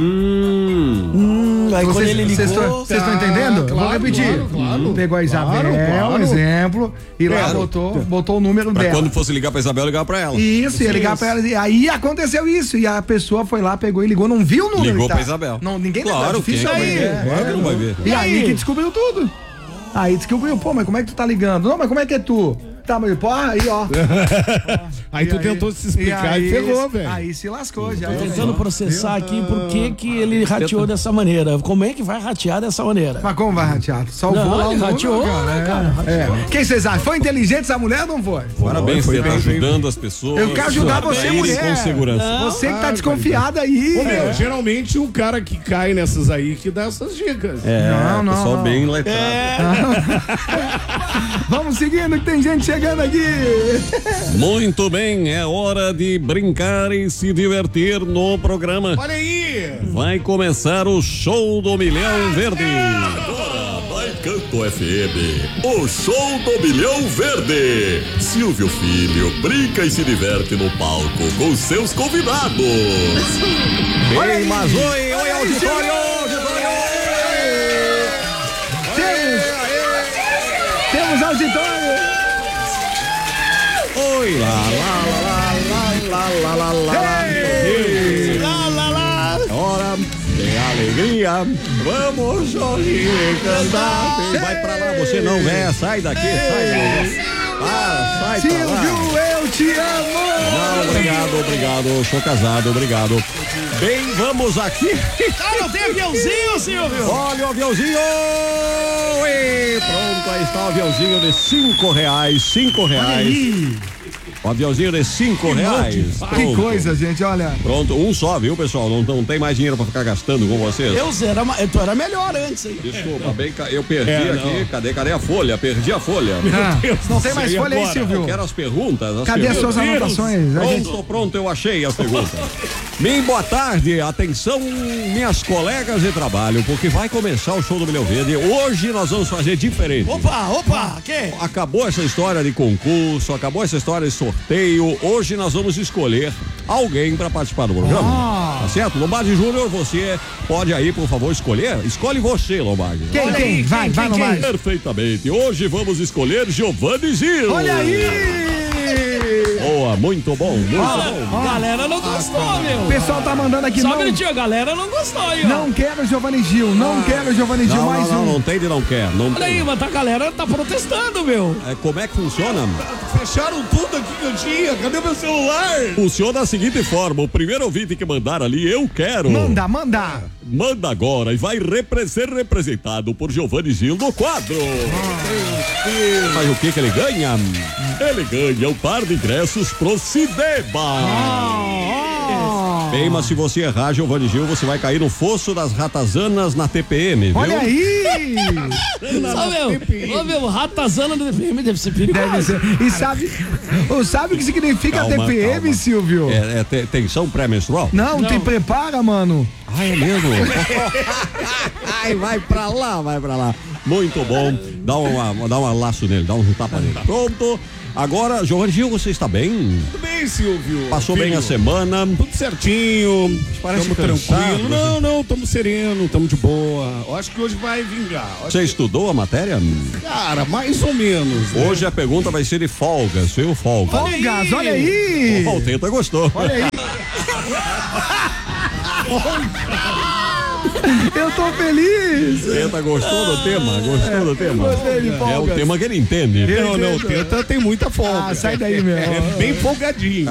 [SPEAKER 9] Hum.
[SPEAKER 6] Hum, aí quando ele
[SPEAKER 5] Vocês
[SPEAKER 6] ligou.
[SPEAKER 5] estão
[SPEAKER 7] Tá,
[SPEAKER 5] entendendo?
[SPEAKER 7] claro,
[SPEAKER 5] Vou repetir.
[SPEAKER 7] claro, claro.
[SPEAKER 5] Pegou a Isabel,
[SPEAKER 7] Claro, claro.
[SPEAKER 5] um exemplo, e lá
[SPEAKER 9] Claro.
[SPEAKER 5] botou, botou o número
[SPEAKER 9] Pra
[SPEAKER 5] dela.
[SPEAKER 9] quando fosse ligar pra Isabel, ligar pra ela.
[SPEAKER 5] Isso, ia ligar pra ela. E aí aconteceu isso. E a pessoa foi lá, pegou e ligou, não viu o número.
[SPEAKER 9] Ligou
[SPEAKER 5] tá?
[SPEAKER 9] pra Isabel.
[SPEAKER 5] Não, ninguém
[SPEAKER 9] Claro,
[SPEAKER 5] é difícil
[SPEAKER 9] quem é que
[SPEAKER 5] aí.
[SPEAKER 9] vai ver? Claro que não vai ver.
[SPEAKER 5] E aí
[SPEAKER 6] aí?
[SPEAKER 5] que descobriu tudo. Aí descobriu, pô, mas como é que tu tá ligando? Não, mas como é que é tu? Tá, mas pô, aí, ó.
[SPEAKER 7] Aí tu tentou se explicar e ferrou, velho.
[SPEAKER 5] Aí se lascou já.
[SPEAKER 8] Tô tentando processar aqui por que que ele rateou dessa maneira. Como é que vai ratear dessa maneira?
[SPEAKER 5] Mas como vai ratear? Salvou
[SPEAKER 8] Não,
[SPEAKER 5] lá o
[SPEAKER 8] ele
[SPEAKER 5] mundo,
[SPEAKER 8] rateou,
[SPEAKER 5] cara.
[SPEAKER 8] né, cara?
[SPEAKER 5] É. Quem vocês acham? Foi inteligente essa mulher ou não foi?
[SPEAKER 9] Parabéns, você tá ajudando as pessoas.
[SPEAKER 5] Eu quero ajudar
[SPEAKER 9] a
[SPEAKER 5] você,
[SPEAKER 9] irem
[SPEAKER 5] mulher.
[SPEAKER 9] com segurança.
[SPEAKER 5] Você que tá desconfiada aí.
[SPEAKER 7] Ô, meu, geralmente um cara que cai nessas aí que dá essas dicas.
[SPEAKER 9] É,
[SPEAKER 5] Não, não,
[SPEAKER 9] pessoal
[SPEAKER 5] não.
[SPEAKER 9] bem letrado.
[SPEAKER 5] Vamos seguindo que tem gente chegando aqui.
[SPEAKER 9] Muito bem, é hora de brincar e se divertir no programa.
[SPEAKER 7] Olha aí!
[SPEAKER 9] Vai começar o Show do Milhão Verde.
[SPEAKER 1] Agora vai Canto F M, o show do Milhão Verde. Silvio Filho brinca e se diverte no palco com seus convidados.
[SPEAKER 9] Bem, mas oi, oi, auditório!
[SPEAKER 5] Temos auditório.
[SPEAKER 9] Oi, lá, lá, lá, lá, lá, lá, lá, lá.
[SPEAKER 5] Ei.
[SPEAKER 8] Lá, lá, lá.
[SPEAKER 9] Hora de alegria, vamos sorrir e cantar. Vai pra lá, você não vem, sai daqui, sai. Ah, sai pra lá.
[SPEAKER 5] Silvio, eu te amo.
[SPEAKER 9] Não, obrigado, obrigado, sou casado, obrigado. Bem, vamos aqui.
[SPEAKER 8] Ah, não tem aviãozinho, Silvio?
[SPEAKER 9] Olha o aviãozinho! E pronto, aí está o aviãozinho de cinco reais, cinco reais. O aviãozinho de cinco reais.
[SPEAKER 5] Que
[SPEAKER 9] Pronto.
[SPEAKER 5] coisa, gente, olha.
[SPEAKER 9] Pronto, um só, viu, pessoal? Não, não tem mais dinheiro pra ficar gastando com vocês.
[SPEAKER 8] Eu era, ma- tu era melhor antes aí.
[SPEAKER 9] Desculpa, bem, ca- eu perdi
[SPEAKER 7] É,
[SPEAKER 9] aqui. Cadê, cadê a folha? Perdi a folha.
[SPEAKER 5] Ah, não tem mais
[SPEAKER 7] Sei
[SPEAKER 5] folha aí,
[SPEAKER 7] agora.
[SPEAKER 5] Silvio?
[SPEAKER 9] Eu quero as perguntas. As
[SPEAKER 5] Cadê as
[SPEAKER 9] perguntas.
[SPEAKER 5] suas anotações? A gente-
[SPEAKER 9] Pronto, pronto, eu achei as perguntas. Bem, boa tarde, atenção, minhas colegas de trabalho, porque vai começar o Show do Milhão Verde. Hoje nós vamos fazer diferente.
[SPEAKER 8] Opa, opa, que?
[SPEAKER 9] Acabou essa história de concurso, acabou essa história de sorteio. Hoje nós vamos escolher alguém para participar do programa.
[SPEAKER 5] Ah.
[SPEAKER 9] Tá certo? Lombardi Júnior, você pode aí, por favor, escolher? Escolhe você, Lombardi.
[SPEAKER 5] Quem,
[SPEAKER 8] Olha
[SPEAKER 5] quem?
[SPEAKER 8] aí,
[SPEAKER 5] Vai,
[SPEAKER 8] quem,
[SPEAKER 5] vai,
[SPEAKER 8] quem,
[SPEAKER 5] no mais.
[SPEAKER 9] Perfeitamente. Hoje vamos escolher Giovanni Gil.
[SPEAKER 5] Olha aí!
[SPEAKER 9] Boa, muito bom, muito bom.
[SPEAKER 8] A galera não gostou, meu.
[SPEAKER 5] O pessoal tá mandando aqui,
[SPEAKER 8] Só um
[SPEAKER 5] não,
[SPEAKER 8] minutinho, a galera não gostou aí, ó.
[SPEAKER 5] não quero Giovanni Gil, não quero Giovanni Gil,
[SPEAKER 9] Não,
[SPEAKER 5] mais
[SPEAKER 9] não, não,
[SPEAKER 5] um.
[SPEAKER 9] não tem de não quer. Não
[SPEAKER 8] Olha aí,
[SPEAKER 9] tem.
[SPEAKER 8] mas a galera tá protestando, meu.
[SPEAKER 9] É, como é que funciona?
[SPEAKER 7] Fecharam tudo aqui que eu tinha. Cadê meu celular?
[SPEAKER 9] Funciona da seguinte forma: o primeiro ouvinte que mandar ali, eu quero.
[SPEAKER 5] Manda, manda.
[SPEAKER 9] Manda agora e vai repre- ser representado por Giovanni Gil no quadro. Mas o que que ele ganha? Ele ganha um par de ingressos pro cinema. Bem, mas se você errar, Giovanni Gil, você vai cair no fosso das ratazanas na T P M, viu?
[SPEAKER 5] Olha aí!
[SPEAKER 8] Só, meu, ô, meu, ratazana do T P M deve ser perigoso.
[SPEAKER 5] Deve ser. E sabe, ou sabe o que significa
[SPEAKER 9] Calma,
[SPEAKER 5] T P M,
[SPEAKER 9] calma.
[SPEAKER 5] Silvio?
[SPEAKER 9] É, é te- tensão pré-menstrual?
[SPEAKER 5] Não, te prepara, mano.
[SPEAKER 9] Ah, é mesmo? Ai, vai pra lá, vai pra lá. Muito bom. Dá, uma, dá um laço nele, dá um tapa nele. Pronto. Agora, Giovanni Gil, você está bem?
[SPEAKER 7] Tudo bem, Silvio.
[SPEAKER 9] Passou
[SPEAKER 7] Filho,
[SPEAKER 9] bem a semana?
[SPEAKER 7] Tudo certinho.
[SPEAKER 9] Parece
[SPEAKER 7] Tamo
[SPEAKER 9] cansado,
[SPEAKER 7] tranquilo.
[SPEAKER 9] você-
[SPEAKER 7] Não, não, tamo sereno, tamo de boa. Eu acho que hoje vai vingar. Eu acho
[SPEAKER 9] Você estudou a matéria?
[SPEAKER 7] que- Cara, mais ou menos. né?
[SPEAKER 9] Hoje a pergunta vai ser de folgas, viu? Folga.
[SPEAKER 5] Folgas, olha aí!
[SPEAKER 9] O Tenta gostou.
[SPEAKER 5] Olha aí! Eu tô feliz!
[SPEAKER 9] Tenta gostou do tema? Gostou do tema?
[SPEAKER 5] Gostei de
[SPEAKER 9] É o
[SPEAKER 5] folgas.
[SPEAKER 9] tema que ele entende.
[SPEAKER 7] Não, não, o Tenta tem muita folga.
[SPEAKER 5] Ah, sai daí, meu.
[SPEAKER 7] É bem folgadinho.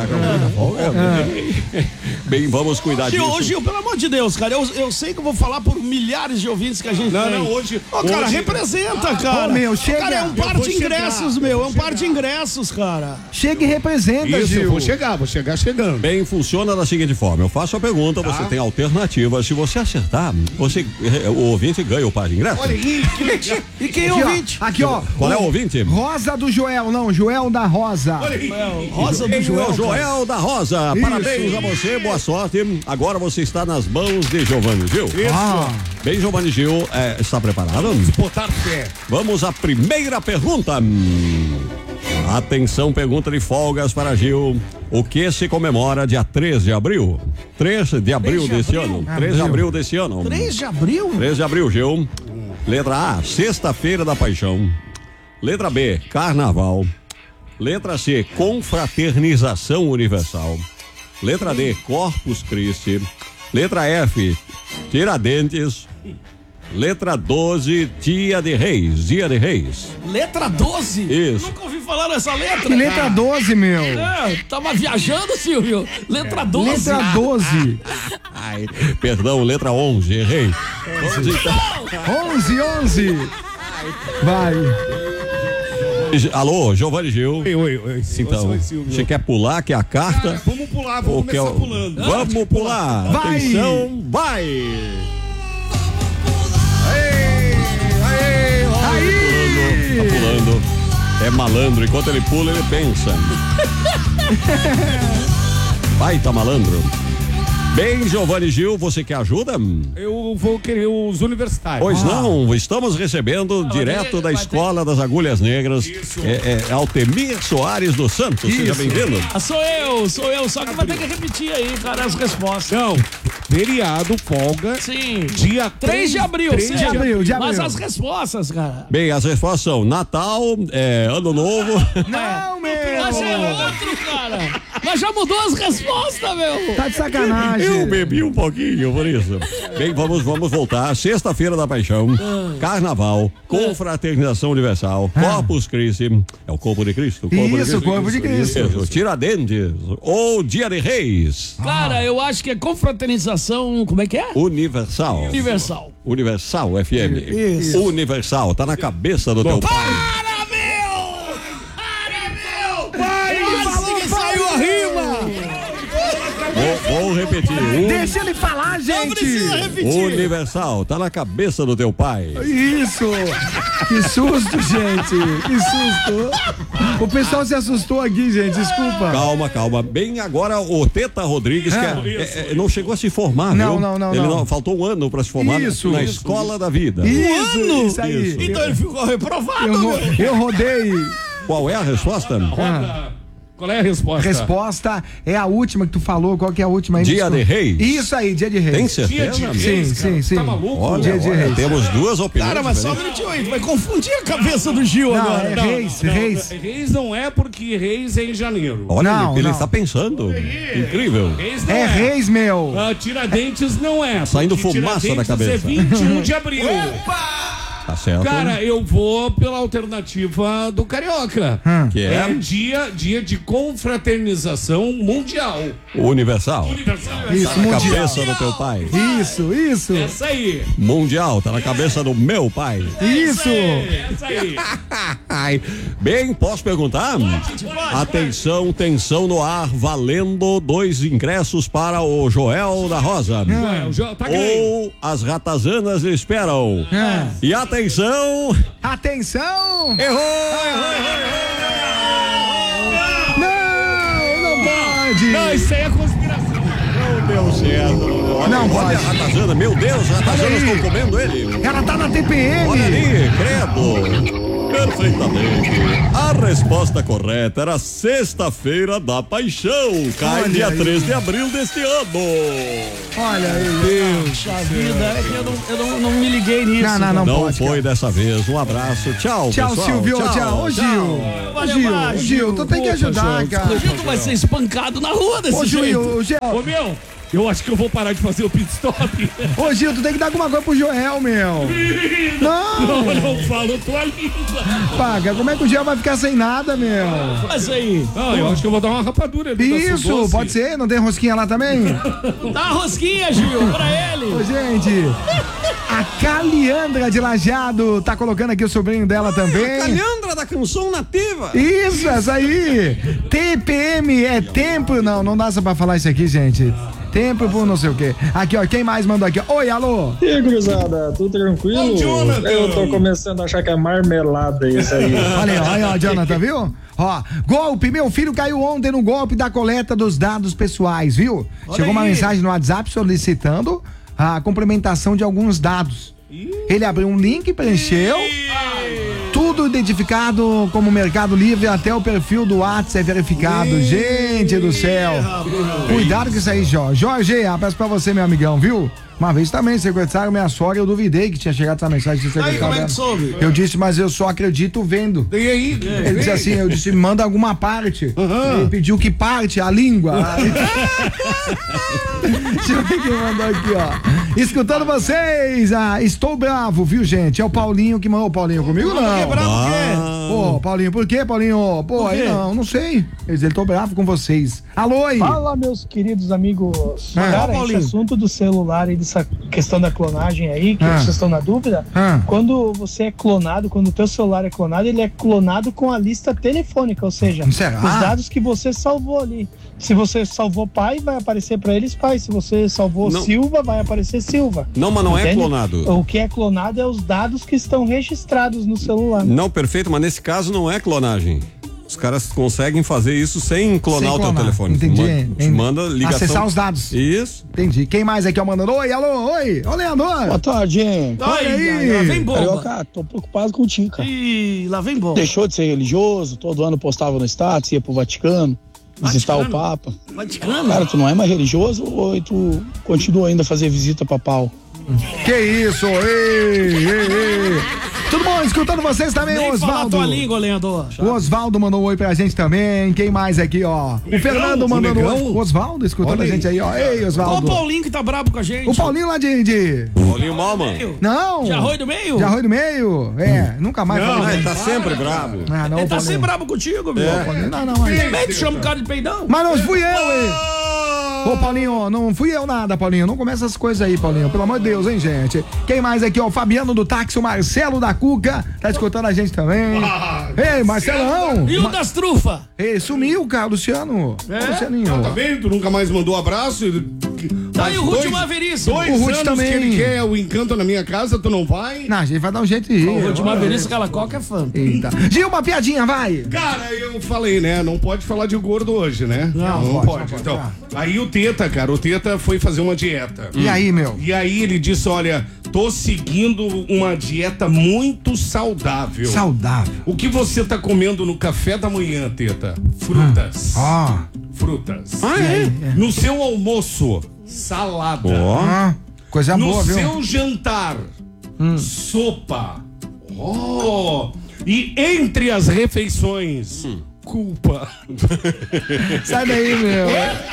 [SPEAKER 9] Bem, vamos cuidar
[SPEAKER 8] Gil, ô,
[SPEAKER 9] disso.
[SPEAKER 8] Gil, pelo amor de Deus, cara, eu, eu sei que eu vou falar por milhares de ouvintes que a gente
[SPEAKER 7] Não,
[SPEAKER 8] tem.
[SPEAKER 7] não, hoje-
[SPEAKER 8] Ô, cara,
[SPEAKER 7] hoje-
[SPEAKER 8] representa, cara.
[SPEAKER 5] Ô, meu, chega.
[SPEAKER 8] Cara, é um
[SPEAKER 7] Eu
[SPEAKER 8] par
[SPEAKER 7] vou
[SPEAKER 8] de
[SPEAKER 7] chegar,
[SPEAKER 8] ingressos,
[SPEAKER 7] eu
[SPEAKER 8] meu,
[SPEAKER 7] vou
[SPEAKER 8] é um par de
[SPEAKER 7] chegar.
[SPEAKER 8] ingressos, cara.
[SPEAKER 5] Chega e representa,
[SPEAKER 7] Isso, eu
[SPEAKER 5] Gil.
[SPEAKER 7] vou chegar, vou chegar chegando.
[SPEAKER 9] Bem, funciona da seguinte forma: eu faço a pergunta, você tem alternativas. Se você acertar, você, o ouvinte ganha o par de ingresso.
[SPEAKER 7] Olha aí, que legal.
[SPEAKER 8] E quem é
[SPEAKER 5] Aqui, ó,
[SPEAKER 8] ouvinte?
[SPEAKER 5] aqui, ó.
[SPEAKER 9] Qual é o ouvinte?
[SPEAKER 5] Rosa do Joel, não, Joel da Rosa.
[SPEAKER 7] Olha aí.
[SPEAKER 8] Rosa do
[SPEAKER 9] Quem é
[SPEAKER 8] Joel.
[SPEAKER 9] o Joel da Rosa.
[SPEAKER 5] Isso.
[SPEAKER 9] Parabéns a você, boa sorte. Agora você está nas mãos de Giovanni Gil.
[SPEAKER 5] Ah,
[SPEAKER 9] Bem, Giovanni Gil, é, está preparado?
[SPEAKER 7] Botar fé.
[SPEAKER 9] Vamos à primeira pergunta. Hum, Atenção, pergunta de folgas para Gil. O que se comemora dia três de abril? três de abril
[SPEAKER 8] de
[SPEAKER 9] desse
[SPEAKER 8] abril?
[SPEAKER 9] ano. três de abril desse ano.
[SPEAKER 8] três de abril?
[SPEAKER 9] três de abril, Gil. Letra A, Sexta-feira da Paixão. Letra B, Carnaval. Letra C, Confraternização Universal. Letra D, Corpus Christi. Letra F, Tiradentes. Letra doze, dia de reis, dia de reis.
[SPEAKER 8] Letra doze?
[SPEAKER 9] Isso.
[SPEAKER 8] Nunca ouvi falar nessa letra.
[SPEAKER 5] Que letra doze, meu?
[SPEAKER 8] É, tava viajando, Silvio. Letra doze.
[SPEAKER 5] Letra doze.
[SPEAKER 9] Ai, perdão, letra onze, errei.
[SPEAKER 5] onze, onze. Vai.
[SPEAKER 9] Alô, Giovanni Gil.
[SPEAKER 7] Oi, oi, oi.
[SPEAKER 9] Então,
[SPEAKER 7] Oi, Silvio.
[SPEAKER 9] você quer pular, que é a carta?
[SPEAKER 7] Cara, vamos pular, vamos
[SPEAKER 9] Ou
[SPEAKER 7] começar
[SPEAKER 9] quer o-
[SPEAKER 7] pulando.
[SPEAKER 9] Vamos pular.
[SPEAKER 5] Vai.
[SPEAKER 9] Atenção, vai.
[SPEAKER 5] Aí!
[SPEAKER 9] Tá pulando. É malandro. Enquanto ele pula, ele pensa. Vai, tá malandro. Bem, Giovanni Gil, você quer ajuda?
[SPEAKER 7] Eu vou querer os universitários.
[SPEAKER 9] Pois não, estamos recebendo direto da Escola das Agulhas Negras, é, é, Altemir Soares dos Santos. Seja
[SPEAKER 5] Isso.
[SPEAKER 9] bem-vindo.
[SPEAKER 8] Ah, sou eu, sou eu. Só que vai ter que repetir aí, cara, as respostas.
[SPEAKER 7] Não, feriado, folga.
[SPEAKER 8] Sim.
[SPEAKER 7] Dia
[SPEAKER 8] três de abril,
[SPEAKER 7] três
[SPEAKER 8] sim.
[SPEAKER 5] de abril, de
[SPEAKER 8] Mas
[SPEAKER 5] abril.
[SPEAKER 8] as respostas, cara.
[SPEAKER 9] Bem, as respostas são Natal, é, Ano Novo.
[SPEAKER 5] Não,
[SPEAKER 8] Mas é
[SPEAKER 5] meu!
[SPEAKER 8] outro, cara. Mas já mudou as respostas, meu.
[SPEAKER 5] Tá de sacanagem.
[SPEAKER 9] Eu bebi um pouquinho, por isso. Bem, vamos, vamos voltar. Sexta-feira da Paixão, Carnaval, Confraternização Universal, Corpus Christi, é o corpo de Cristo. Corpo
[SPEAKER 5] Isso, corpo de Cristo.
[SPEAKER 9] Isso, Tiradentes, ou Dia de Reis,
[SPEAKER 8] Cara, eu acho que é confraternização, como é que é?
[SPEAKER 9] Universal.
[SPEAKER 8] Universal.
[SPEAKER 9] Universal F M.
[SPEAKER 5] Isso.
[SPEAKER 9] Universal, tá na cabeça do teu pai.
[SPEAKER 8] Para, meu! Para, meu!
[SPEAKER 7] Vai,
[SPEAKER 8] Quase que saiu a rima!
[SPEAKER 9] Vou, vou repetir. Un-
[SPEAKER 5] Deixa ele falar,
[SPEAKER 8] Não
[SPEAKER 5] gente.
[SPEAKER 8] precisa repetir.
[SPEAKER 9] Universal, tá na cabeça do teu pai.
[SPEAKER 5] Isso. Que susto, gente. Que susto. O pessoal se assustou aqui, gente. Desculpa.
[SPEAKER 9] Calma, calma. Bem, agora o Teta Rodrigues, que é- é- é- não chegou a se formar,
[SPEAKER 5] Não,
[SPEAKER 9] viu?
[SPEAKER 5] não, não,
[SPEAKER 9] Ele
[SPEAKER 5] não.
[SPEAKER 9] Faltou um ano pra se formar na-
[SPEAKER 5] Isso,
[SPEAKER 9] na
[SPEAKER 5] isso,
[SPEAKER 9] escola da vida.
[SPEAKER 5] Isso,
[SPEAKER 8] ano?
[SPEAKER 5] isso aí.
[SPEAKER 9] Isso.
[SPEAKER 8] Então ele ficou reprovado,
[SPEAKER 5] Eu, ro-
[SPEAKER 8] meu.
[SPEAKER 5] eu rodei.
[SPEAKER 9] Qual é a resposta?
[SPEAKER 5] Ah,
[SPEAKER 7] Qual é a resposta?
[SPEAKER 5] resposta é a última que tu falou. Qual que é a última aí?
[SPEAKER 9] Dia
[SPEAKER 5] Desculpa.
[SPEAKER 9] de Reis.
[SPEAKER 5] Isso aí, dia de reis.
[SPEAKER 9] Tem
[SPEAKER 7] Dia
[SPEAKER 9] certeza?
[SPEAKER 7] de
[SPEAKER 9] amigo?
[SPEAKER 7] reis,
[SPEAKER 5] Sim,
[SPEAKER 7] cara.
[SPEAKER 5] sim, sim.
[SPEAKER 7] Tá maluco?
[SPEAKER 9] Olha,
[SPEAKER 5] Dia de
[SPEAKER 9] olha,
[SPEAKER 5] reis.
[SPEAKER 9] temos duas opiniões.
[SPEAKER 8] Cara, mas só um
[SPEAKER 9] diferentes.
[SPEAKER 8] minutinho aí, tu vai confundir a cabeça do Gil
[SPEAKER 5] Não,
[SPEAKER 8] agora.
[SPEAKER 5] é
[SPEAKER 7] Não,
[SPEAKER 5] reis,
[SPEAKER 7] não,
[SPEAKER 5] reis.
[SPEAKER 7] não, Reis não é porque Reis é em janeiro.
[SPEAKER 9] Olha,
[SPEAKER 5] Não,
[SPEAKER 9] ele, ele
[SPEAKER 5] não.
[SPEAKER 9] está pensando. Incrível.
[SPEAKER 7] Reis não
[SPEAKER 5] É
[SPEAKER 7] é.
[SPEAKER 5] reis, meu.
[SPEAKER 7] Ah, Tiradentes não é.
[SPEAKER 9] Saindo
[SPEAKER 7] porque
[SPEAKER 9] fumaça da
[SPEAKER 7] Tiradentes
[SPEAKER 9] cabeça.
[SPEAKER 7] É vinte e um de abril.
[SPEAKER 9] Tá certo.
[SPEAKER 7] Cara, eu vou pela alternativa do Carioca.
[SPEAKER 5] Hum.
[SPEAKER 9] Que é?
[SPEAKER 7] É dia, dia de confraternização mundial.
[SPEAKER 9] Universal.
[SPEAKER 7] Universal.
[SPEAKER 5] Isso,
[SPEAKER 9] Tá na
[SPEAKER 5] mundial.
[SPEAKER 9] cabeça do teu pai.
[SPEAKER 5] Isso, isso.
[SPEAKER 7] Essa aí.
[SPEAKER 9] Mundial, tá na cabeça do meu pai.
[SPEAKER 5] Isso.
[SPEAKER 7] Essa aí.
[SPEAKER 9] Ai, bem, posso perguntar? Atenção, tensão no ar, valendo dois ingressos para o Joel da Rosa.
[SPEAKER 7] Ué, o Jo- tá ganhando.
[SPEAKER 9] Ou as ratazanas lhe esperam.
[SPEAKER 5] É.
[SPEAKER 9] E atenção!
[SPEAKER 5] Atenção!
[SPEAKER 9] Errou! Errou!
[SPEAKER 5] Não, não pode.
[SPEAKER 7] Não, isso aí é conspiração.
[SPEAKER 9] Não deu certo. Olha,
[SPEAKER 5] Não
[SPEAKER 9] olha
[SPEAKER 5] pode.
[SPEAKER 9] a ratazana, meu Deus, as ratazanas
[SPEAKER 5] Olha aí.
[SPEAKER 9] estão comendo ele.
[SPEAKER 5] Ela tá na T P M.
[SPEAKER 9] Olha ali, credo. Perfeitamente. A resposta correta era sexta-feira da paixão. Cai
[SPEAKER 5] Olha
[SPEAKER 9] dia
[SPEAKER 5] aí.
[SPEAKER 9] três de abril deste ano.
[SPEAKER 5] Olha aí.
[SPEAKER 8] Puxa vida, é que eu, não, eu não, não me liguei nisso.
[SPEAKER 5] Não, não, não.
[SPEAKER 9] Não
[SPEAKER 5] pode,
[SPEAKER 9] foi
[SPEAKER 5] cara.
[SPEAKER 9] dessa vez. Um abraço. Tchau,
[SPEAKER 5] Tchau,
[SPEAKER 9] pessoal.
[SPEAKER 5] Silvio. Tchau. Ô, Gil. Ô,
[SPEAKER 8] Valeu,
[SPEAKER 5] Gil,
[SPEAKER 8] vai,
[SPEAKER 5] ô, Gil, tu tem que
[SPEAKER 7] Desculpa,
[SPEAKER 5] ajudar,
[SPEAKER 7] Gil,
[SPEAKER 5] cara.
[SPEAKER 8] O Gil vai ser espancado na rua desse
[SPEAKER 5] Ô,
[SPEAKER 8] jeito.
[SPEAKER 5] Gil, ô, Gil.
[SPEAKER 7] Ô, meu, eu acho que eu vou parar de fazer o pit stop.
[SPEAKER 5] Ô, Gil, tu tem que dar alguma coisa pro Joel, meu. Não.
[SPEAKER 7] Não, não falo tua língua.
[SPEAKER 5] Paga, como é que o Gil vai ficar sem nada, meu?
[SPEAKER 8] Mas aí,
[SPEAKER 7] Não, eu acho que eu vou dar uma rapadura ali. da
[SPEAKER 5] Isso,
[SPEAKER 7] Sudoce.
[SPEAKER 5] pode ser. Não tem rosquinha lá também?
[SPEAKER 8] dá uma rosquinha, Gil, pra ele.
[SPEAKER 5] Ô, gente, a Caliandra de Lajeado tá colocando aqui o sobrinho dela também.
[SPEAKER 9] Calhandra da canção nativa.
[SPEAKER 5] Isso, essa aí. T P M é tempo. Não, não dá só pra falar isso aqui, gente. Tempo por não sei o quê. Aqui, ó, quem mais mandou aqui? Oi, alô.
[SPEAKER 10] E aí, gurizada, tudo tranquilo?
[SPEAKER 7] Ô, Jonathan.
[SPEAKER 10] Eu tô começando a achar que é marmelada isso aí.
[SPEAKER 5] Olha aí, olha aí, ó, Jonathan, viu? Ó, golpe, meu filho caiu ontem no golpe da coleta dos dados pessoais, viu? Chegou uma
[SPEAKER 8] aí.
[SPEAKER 5] mensagem no WhatsApp solicitando a complementação de alguns dados. Ele abriu um link, preencheu, tudo identificado como Mercado Livre, até o perfil do WhatsApp é verificado. Gente do céu. Cuidado com isso aí, Jorge. Jorge, abraço pra você, meu amigão, viu? Uma vez também sequestraram minha sogra, eu duvidei que tinha chegado essa mensagem de sequestrar.
[SPEAKER 8] Aí, como é que
[SPEAKER 5] ela.
[SPEAKER 8] soube?
[SPEAKER 5] Eu disse, mas eu só acredito vendo.
[SPEAKER 7] E aí?
[SPEAKER 5] Ele disse assim, eu disse, manda alguma parte.
[SPEAKER 7] Uhum.
[SPEAKER 5] Ele pediu que parte, a língua. Deixa eu ver quem mandou aqui, ó. Escutando vocês, ah, estou bravo, viu, gente? É o Paulinho que mandou. O Paulinho comigo, não.
[SPEAKER 8] Por que bravo por quê?
[SPEAKER 5] Pô, Paulinho, por quê, Paulinho? Pô, aí não, não sei. Ele disse, tô bravo com vocês. Alô, aí.
[SPEAKER 11] Fala, meus queridos amigos.
[SPEAKER 5] Ah,
[SPEAKER 11] Cara,
[SPEAKER 5] Paulinho.
[SPEAKER 11] esse assunto do celular e dessa questão da clonagem aí, que
[SPEAKER 5] Ah.
[SPEAKER 11] vocês estão na dúvida,
[SPEAKER 5] Ah.
[SPEAKER 11] quando você é clonado, quando o teu celular é clonado, ele é clonado com a lista telefônica, ou seja,
[SPEAKER 5] Será?
[SPEAKER 11] os dados que você salvou ali. Se você salvou pai, vai aparecer pra eles pai. Se você salvou
[SPEAKER 9] Não.
[SPEAKER 11] Silva, vai aparecer Silva.
[SPEAKER 9] Não, mas não é
[SPEAKER 11] Entende?
[SPEAKER 9] clonado.
[SPEAKER 11] O que é clonado é os dados que estão registrados no celular.
[SPEAKER 9] Não, perfeito, mas nesse caso não é clonagem. Os caras conseguem fazer isso sem clonar
[SPEAKER 5] Sem
[SPEAKER 9] o teu
[SPEAKER 5] clonar.
[SPEAKER 9] telefone.
[SPEAKER 5] Entendi.
[SPEAKER 9] Manda,
[SPEAKER 5] Entendi.
[SPEAKER 9] manda ligação.
[SPEAKER 5] Acessar os dados.
[SPEAKER 9] Isso.
[SPEAKER 5] Entendi. Quem mais aqui, ó, mandando? Oi, alô, oi. Ô, Leandro.
[SPEAKER 10] Boa tarde, hein?
[SPEAKER 5] Olha aí.
[SPEAKER 8] Ai, lá vem bomba.
[SPEAKER 10] Carioca, tô preocupado contigo, cara.
[SPEAKER 8] Ih, lá vem bomba.
[SPEAKER 10] Deixou de ser religioso, todo ano postava no status, ia pro Vaticano, visitar
[SPEAKER 8] Vaticano?
[SPEAKER 10] o Papa.
[SPEAKER 8] Vaticano?
[SPEAKER 10] Cara, tu não é mais religioso ou tu continua ainda a fazer visita papal?
[SPEAKER 5] Que isso? Ei, ei, ei. Tudo bom? Escutando vocês também,
[SPEAKER 8] Nem falar
[SPEAKER 5] Osvaldo.
[SPEAKER 8] tua língua, Leandro.
[SPEAKER 5] O Osvaldo mandou um oi pra gente também. Quem mais aqui, ó? O Fernando mandando um oi. O Osvaldo escutando a gente aí, ó. Ei,
[SPEAKER 8] Qual o
[SPEAKER 5] Osvaldo.
[SPEAKER 8] Paulinho que tá brabo com a gente?
[SPEAKER 5] O Paulinho lá de. de...
[SPEAKER 9] Paulinho Malman.
[SPEAKER 5] Não.
[SPEAKER 8] De Arroio do Meio?
[SPEAKER 5] De Arroio do Meio? É, nunca mais
[SPEAKER 7] Não,
[SPEAKER 5] falei.
[SPEAKER 9] Ele tá sempre bravo.
[SPEAKER 5] Ah, não,
[SPEAKER 8] Ele tá
[SPEAKER 5] Paulinho.
[SPEAKER 8] sempre brabo contigo, meu.
[SPEAKER 5] Paulinho, Não, não, mas.
[SPEAKER 8] Como é que tu chama o cara de peidão?
[SPEAKER 5] Mas não fui eu, hein? Ô, Paulinho, não fui eu nada, Paulinho. Não começa essas coisas aí, Paulinho. Pelo amor de Deus, hein, gente? Quem mais aqui, ó? O Fabiano do táxi, o Marcelo da Cuca. Tá escutando a gente também. Ei, Marcelão.
[SPEAKER 8] E o das trufas?
[SPEAKER 5] Ei, sumiu, cara, Luciano.
[SPEAKER 8] É?
[SPEAKER 5] Lucianinho.
[SPEAKER 7] Tá vendo? Tu nunca mais mandou abraço?
[SPEAKER 8] Tá aí o Ruth
[SPEAKER 7] Dois-
[SPEAKER 8] Maveríssimo.
[SPEAKER 7] Dois
[SPEAKER 5] O Ruth
[SPEAKER 7] anos
[SPEAKER 5] também.
[SPEAKER 7] que ele quer o encanto na minha casa, tu não vai?
[SPEAKER 5] Não, a gente vai dar um jeito de ir.
[SPEAKER 8] O Ruth Maveríssimo, aquela coca é fã.
[SPEAKER 5] Eita. Gil, uma piadinha, vai.
[SPEAKER 7] Cara, eu falei, né? Não pode falar de gordo hoje, né?
[SPEAKER 5] Não,
[SPEAKER 7] não
[SPEAKER 5] pode,
[SPEAKER 7] pode.
[SPEAKER 5] não pode,
[SPEAKER 7] Então,
[SPEAKER 5] tá.
[SPEAKER 7] aí o Teta, cara, o Teta foi fazer uma dieta.
[SPEAKER 5] E aí, meu?
[SPEAKER 7] E aí ele disse, olha, tô seguindo uma dieta muito saudável.
[SPEAKER 5] Saudável.
[SPEAKER 7] O que você tá comendo no café da manhã, Teta? Frutas.
[SPEAKER 5] Ó.
[SPEAKER 7] Frutas.
[SPEAKER 9] Ah, é?
[SPEAKER 7] No seu almoço, salada.
[SPEAKER 5] Ah, coisa
[SPEAKER 7] No
[SPEAKER 5] boa, viu?
[SPEAKER 7] seu jantar, sopa. Oh! E entre as refeições, culpa.
[SPEAKER 5] Sai daí, meu.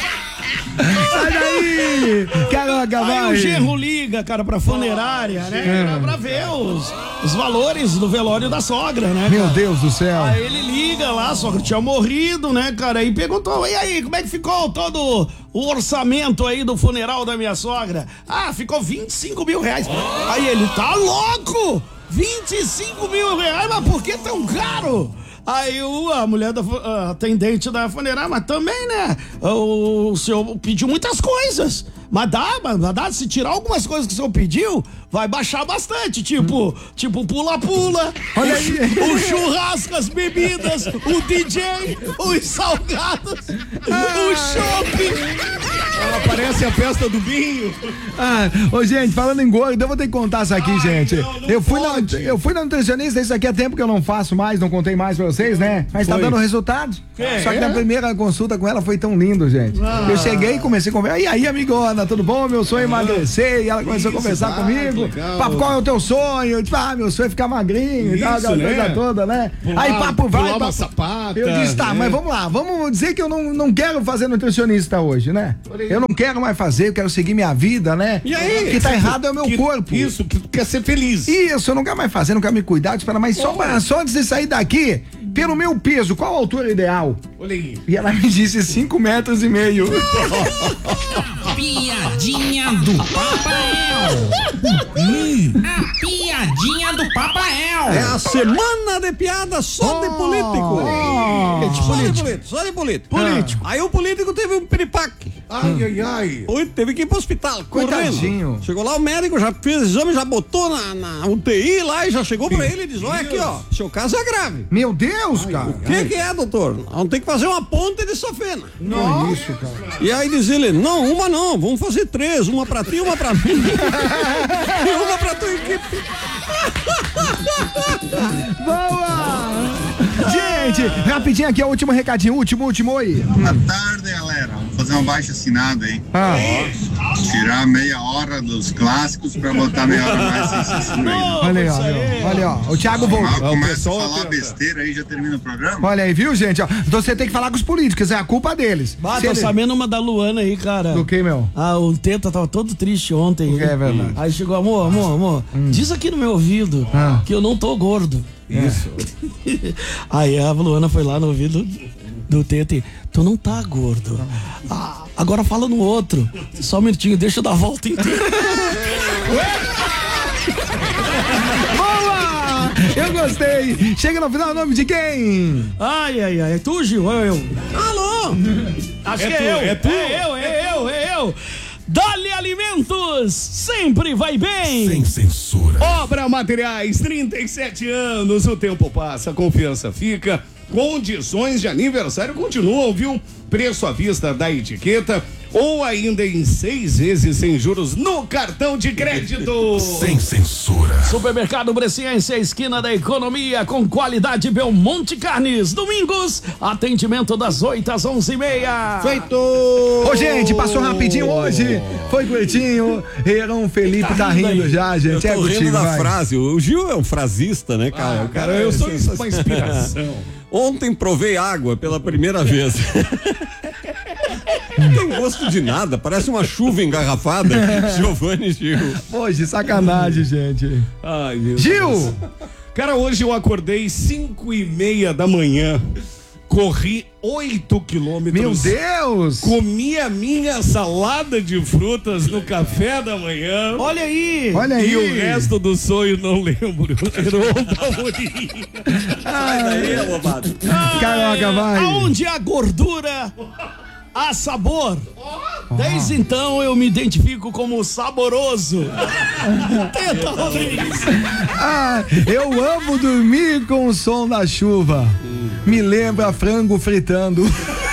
[SPEAKER 5] Sai daí. Caraca,
[SPEAKER 8] Aí
[SPEAKER 5] vai.
[SPEAKER 8] o genro liga, cara, pra funerária, né? Pra, pra ver os, os valores do velório da sogra, né?
[SPEAKER 5] Meu
[SPEAKER 8] cara?
[SPEAKER 5] Deus do céu.
[SPEAKER 8] Aí ele liga lá, a sogra tinha morrido, né, cara? E perguntou, e aí, como é que ficou todo o orçamento aí do funeral da minha sogra? Ah, ficou vinte e cinco mil reais. Aí ele, tá louco? vinte e cinco mil reais? Mas por que tão caro? Aí o, a mulher da fu- a atendente da funerária, mas também, né? O, o senhor pediu muitas coisas. Mas dá, mas dá, se tirar algumas coisas que o senhor pediu, vai baixar bastante. Tipo, tipo pula-pula,
[SPEAKER 5] Olha
[SPEAKER 8] o,
[SPEAKER 5] aí.
[SPEAKER 8] chu- o churrasco, as bebidas, o D J, os salgados, o shopping.
[SPEAKER 7] Ela parece a festa do vinho.
[SPEAKER 5] Ah, ô, gente, falando em gordo, eu vou ter que contar isso aqui,
[SPEAKER 7] Ai,
[SPEAKER 5] gente.
[SPEAKER 7] não, não
[SPEAKER 5] eu, fui na,
[SPEAKER 7] pode.
[SPEAKER 5] eu fui na nutricionista, isso aqui é tempo que eu não faço mais, não contei mais pra vocês, né? Mas tá
[SPEAKER 7] Foi.
[SPEAKER 5] dando resultado.
[SPEAKER 8] É?
[SPEAKER 5] Só que na primeira consulta com ela foi tão lindo, gente.
[SPEAKER 7] Ah.
[SPEAKER 5] Eu cheguei e comecei a conversar. E aí, amigona, tudo bom? Meu sonho é emagrecer. E ela começou
[SPEAKER 7] Isso,
[SPEAKER 5] a conversar
[SPEAKER 7] ah,
[SPEAKER 5] comigo.
[SPEAKER 7] legal.
[SPEAKER 5] Papo, qual é o teu sonho? Eu disse, ah, meu sonho é ficar magrinho e tal,
[SPEAKER 7] Isso,
[SPEAKER 5] aquela
[SPEAKER 7] né?
[SPEAKER 5] coisa toda, né?
[SPEAKER 7] Pular-
[SPEAKER 5] aí, papo vai.
[SPEAKER 7] pular uma
[SPEAKER 5] papo-
[SPEAKER 7] sapata,
[SPEAKER 5] Eu disse, tá,
[SPEAKER 7] né?
[SPEAKER 5] mas vamos lá, vamos dizer que eu não, não quero fazer nutricionista hoje, né? Eu não quero mais fazer, eu quero seguir minha vida, né?
[SPEAKER 7] E aí?
[SPEAKER 5] O que tá errado é o meu
[SPEAKER 7] Que-
[SPEAKER 5] corpo.
[SPEAKER 7] Isso, que tu quer ser feliz.
[SPEAKER 5] Isso, eu não quero mais fazer, não quero me cuidar, espera, mas só, pra- só antes de sair daqui, pelo meu peso, qual a altura ideal?
[SPEAKER 7] Olha aí.
[SPEAKER 5] E ela me disse cinco metros e meio.
[SPEAKER 12] Piadinha do Papael. Hum, a piadinha do Papael.
[SPEAKER 9] É a semana de piada só de político.
[SPEAKER 5] oh.
[SPEAKER 9] só de político, só de político.
[SPEAKER 5] Político.
[SPEAKER 9] Aí o político teve um piripaque.
[SPEAKER 7] Ai, ai, ai.
[SPEAKER 9] Oi, teve que ir pro hospital,
[SPEAKER 5] Coitadinho.
[SPEAKER 9] correndo. Chegou lá, o médico já fez exame, já botou na, na U T I lá e já chegou pra ele e disse, olha aqui, ó, seu caso é grave.
[SPEAKER 5] Meu Deus, cara.
[SPEAKER 9] O que que é, doutor? Vamos ter que fazer uma ponte de safena.
[SPEAKER 5] Não é isso, cara.
[SPEAKER 9] E aí diz ele, não, uma não, vamos fazer três, uma pra ti, uma pra mim. E uma pra tua equipe.
[SPEAKER 5] Boa! Gente, rapidinho aqui, ó, o último recadinho, último, último, oi.
[SPEAKER 13] Boa tarde, galera. Vamos fazer fazer um baixo assinado aí.
[SPEAKER 5] Ah.
[SPEAKER 13] Tirar meia hora dos clássicos pra botar meia hora mais sem censura aí.
[SPEAKER 5] Olha aí, ó, olha, olha, ó. O Thiago voltou.
[SPEAKER 13] Começa a falar besteira aí, já termina o programa.
[SPEAKER 5] Olha aí, viu, gente? Ó, você tem que falar com os políticos, é a culpa deles.
[SPEAKER 8] Bah,
[SPEAKER 5] Se
[SPEAKER 8] tô
[SPEAKER 5] ele-
[SPEAKER 8] sabendo uma da Luana aí, cara.
[SPEAKER 5] Do que, meu?
[SPEAKER 8] Ah, o Teta tava todo triste ontem.
[SPEAKER 5] É verdade.
[SPEAKER 8] Aí chegou, amor, amor, amor, diz aqui no meu ouvido
[SPEAKER 5] Ah.
[SPEAKER 8] que eu não tô gordo.
[SPEAKER 5] Isso.
[SPEAKER 8] Aí a Luana foi lá no ouvido do Teta e, tu não tá gordo. Ah, agora fala no outro. Só um minutinho, deixa eu dar a volta inteira.
[SPEAKER 5] Boa! Eu gostei. Chega no final, o nome de quem?
[SPEAKER 8] Ai, ai, ai. É tu, Gil? Ou eu? Alô? Acho
[SPEAKER 7] É
[SPEAKER 8] que é
[SPEAKER 7] tu,
[SPEAKER 8] eu.
[SPEAKER 7] é tu.
[SPEAKER 8] É eu, é eu, é eu. Dali Alimentos, sempre vai bem.
[SPEAKER 1] Sem censura.
[SPEAKER 7] Obra Materiais, trinta e sete anos, o tempo passa, a confiança fica, condições de aniversário continuam, viu? Preço à vista da etiqueta ou ainda em seis vezes sem juros no cartão de crédito.
[SPEAKER 1] Sem censura.
[SPEAKER 8] Supermercado Bresciense, a esquina da economia, com qualidade Belmonte Carnes. Domingos, atendimento das oito às onze e meia.
[SPEAKER 5] Feito! Ô, gente, passou rapidinho hoje. Foi curtinho. Heron Felipe tá rindo já,
[SPEAKER 9] Eu
[SPEAKER 5] gente.
[SPEAKER 9] tô
[SPEAKER 5] É
[SPEAKER 9] rindo
[SPEAKER 5] contigo,
[SPEAKER 9] da
[SPEAKER 5] vai.
[SPEAKER 9] frase. O Gil é um frasista, né, cara?
[SPEAKER 7] Ah,
[SPEAKER 9] o
[SPEAKER 7] cara, eu sou uma inspiração.
[SPEAKER 9] Ontem provei água pela primeira vez. Não tem gosto de nada, parece uma chuva engarrafada. Giovanni Gil.
[SPEAKER 5] Hoje, sacanagem, gente.
[SPEAKER 7] Ai, meu
[SPEAKER 5] Gil!
[SPEAKER 7] Deus. Cara, hoje eu acordei cinco e meia da manhã. Corri oito quilômetros.
[SPEAKER 5] Meu Deus!
[SPEAKER 7] Comi a minha salada de frutas no café da manhã.
[SPEAKER 8] Olha aí!
[SPEAKER 5] Olha aí!
[SPEAKER 7] E o resto do sonho não lembro. Heron Amorim.
[SPEAKER 9] Sai daí, roubado.
[SPEAKER 5] Carioca, vai!
[SPEAKER 8] Aonde há gordura, há sabor. Desde então eu me identifico como saboroso. Tenta, Rodrigues.
[SPEAKER 5] Ah, eu amo dormir com o som da chuva. Me lembra frango fritando.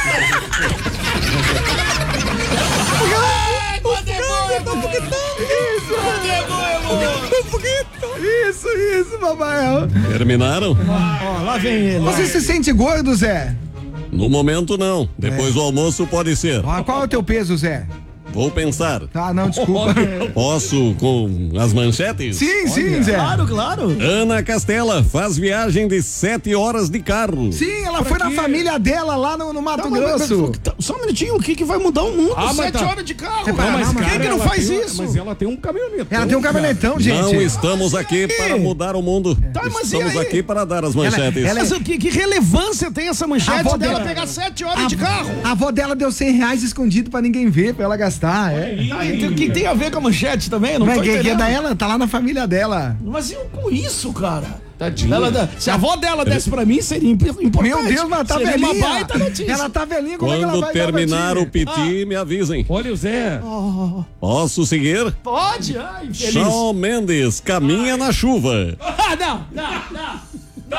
[SPEAKER 5] Isso, isso, papai.
[SPEAKER 9] Terminaram?
[SPEAKER 8] Ó, lá vem ele.
[SPEAKER 5] Você se sente gordo, Zé?
[SPEAKER 9] No momento não. Depois do almoço pode ser.
[SPEAKER 5] Ah, qual é o teu peso, Zé?
[SPEAKER 9] Vou pensar.
[SPEAKER 5] Ah, não, desculpa.
[SPEAKER 9] Posso com as manchetes?
[SPEAKER 5] Sim, sim, Zé.
[SPEAKER 8] Claro, claro.
[SPEAKER 9] Ana Castela faz viagem de sete horas de carro.
[SPEAKER 5] Sim, ela foi na família dela lá no, no Mato
[SPEAKER 8] Tá, mas-
[SPEAKER 5] Grosso.
[SPEAKER 8] mas- Só um minutinho, o que que vai mudar o mundo?
[SPEAKER 7] Ah, mas
[SPEAKER 8] Sete
[SPEAKER 7] tá.
[SPEAKER 8] horas de carro.
[SPEAKER 5] Não, mas,
[SPEAKER 8] Quem
[SPEAKER 7] cara,
[SPEAKER 8] que não
[SPEAKER 7] ela
[SPEAKER 8] faz
[SPEAKER 7] tem-
[SPEAKER 8] isso?
[SPEAKER 7] Mas ela tem um caminhonetão.
[SPEAKER 5] Ela tem um caminhonetão, gente.
[SPEAKER 9] Não estamos aqui para mudar o mundo.
[SPEAKER 8] Tá, mas
[SPEAKER 9] estamos
[SPEAKER 8] e aí?
[SPEAKER 9] aqui para dar as manchetes.
[SPEAKER 5] ela-
[SPEAKER 8] Mas o que, que relevância tem essa
[SPEAKER 5] A
[SPEAKER 8] manchete
[SPEAKER 5] avó
[SPEAKER 8] dela
[SPEAKER 5] dela-
[SPEAKER 8] pegar sete horas de carro?
[SPEAKER 5] A avó dela deu cem reais escondido pra ninguém ver, pra ela gastar. É.
[SPEAKER 8] Ah, então o que tem a ver com a manchete também? Não
[SPEAKER 5] Mas
[SPEAKER 8] tô
[SPEAKER 5] que, que é
[SPEAKER 8] entendendo.
[SPEAKER 5] da ela, tá lá na família dela.
[SPEAKER 8] Mas eu com isso, cara?
[SPEAKER 7] Tadinha.
[SPEAKER 8] Ela dá- se a avó dela desse pra mim, seria imp- importante.
[SPEAKER 5] Meu Deus, mas tá
[SPEAKER 8] seria
[SPEAKER 5] velhinha.
[SPEAKER 8] uma baita notícia.
[SPEAKER 5] Ela tá velhinha, como é que ela
[SPEAKER 9] Quando
[SPEAKER 5] vai dar
[SPEAKER 9] terminar
[SPEAKER 5] notícia?
[SPEAKER 9] o piti, me avisem.
[SPEAKER 7] Olha o Zé.
[SPEAKER 9] Posso seguir?
[SPEAKER 8] Pode? Ai, infeliz.
[SPEAKER 9] Shawn Mendes caminha na chuva.
[SPEAKER 8] Ah, não, não, não.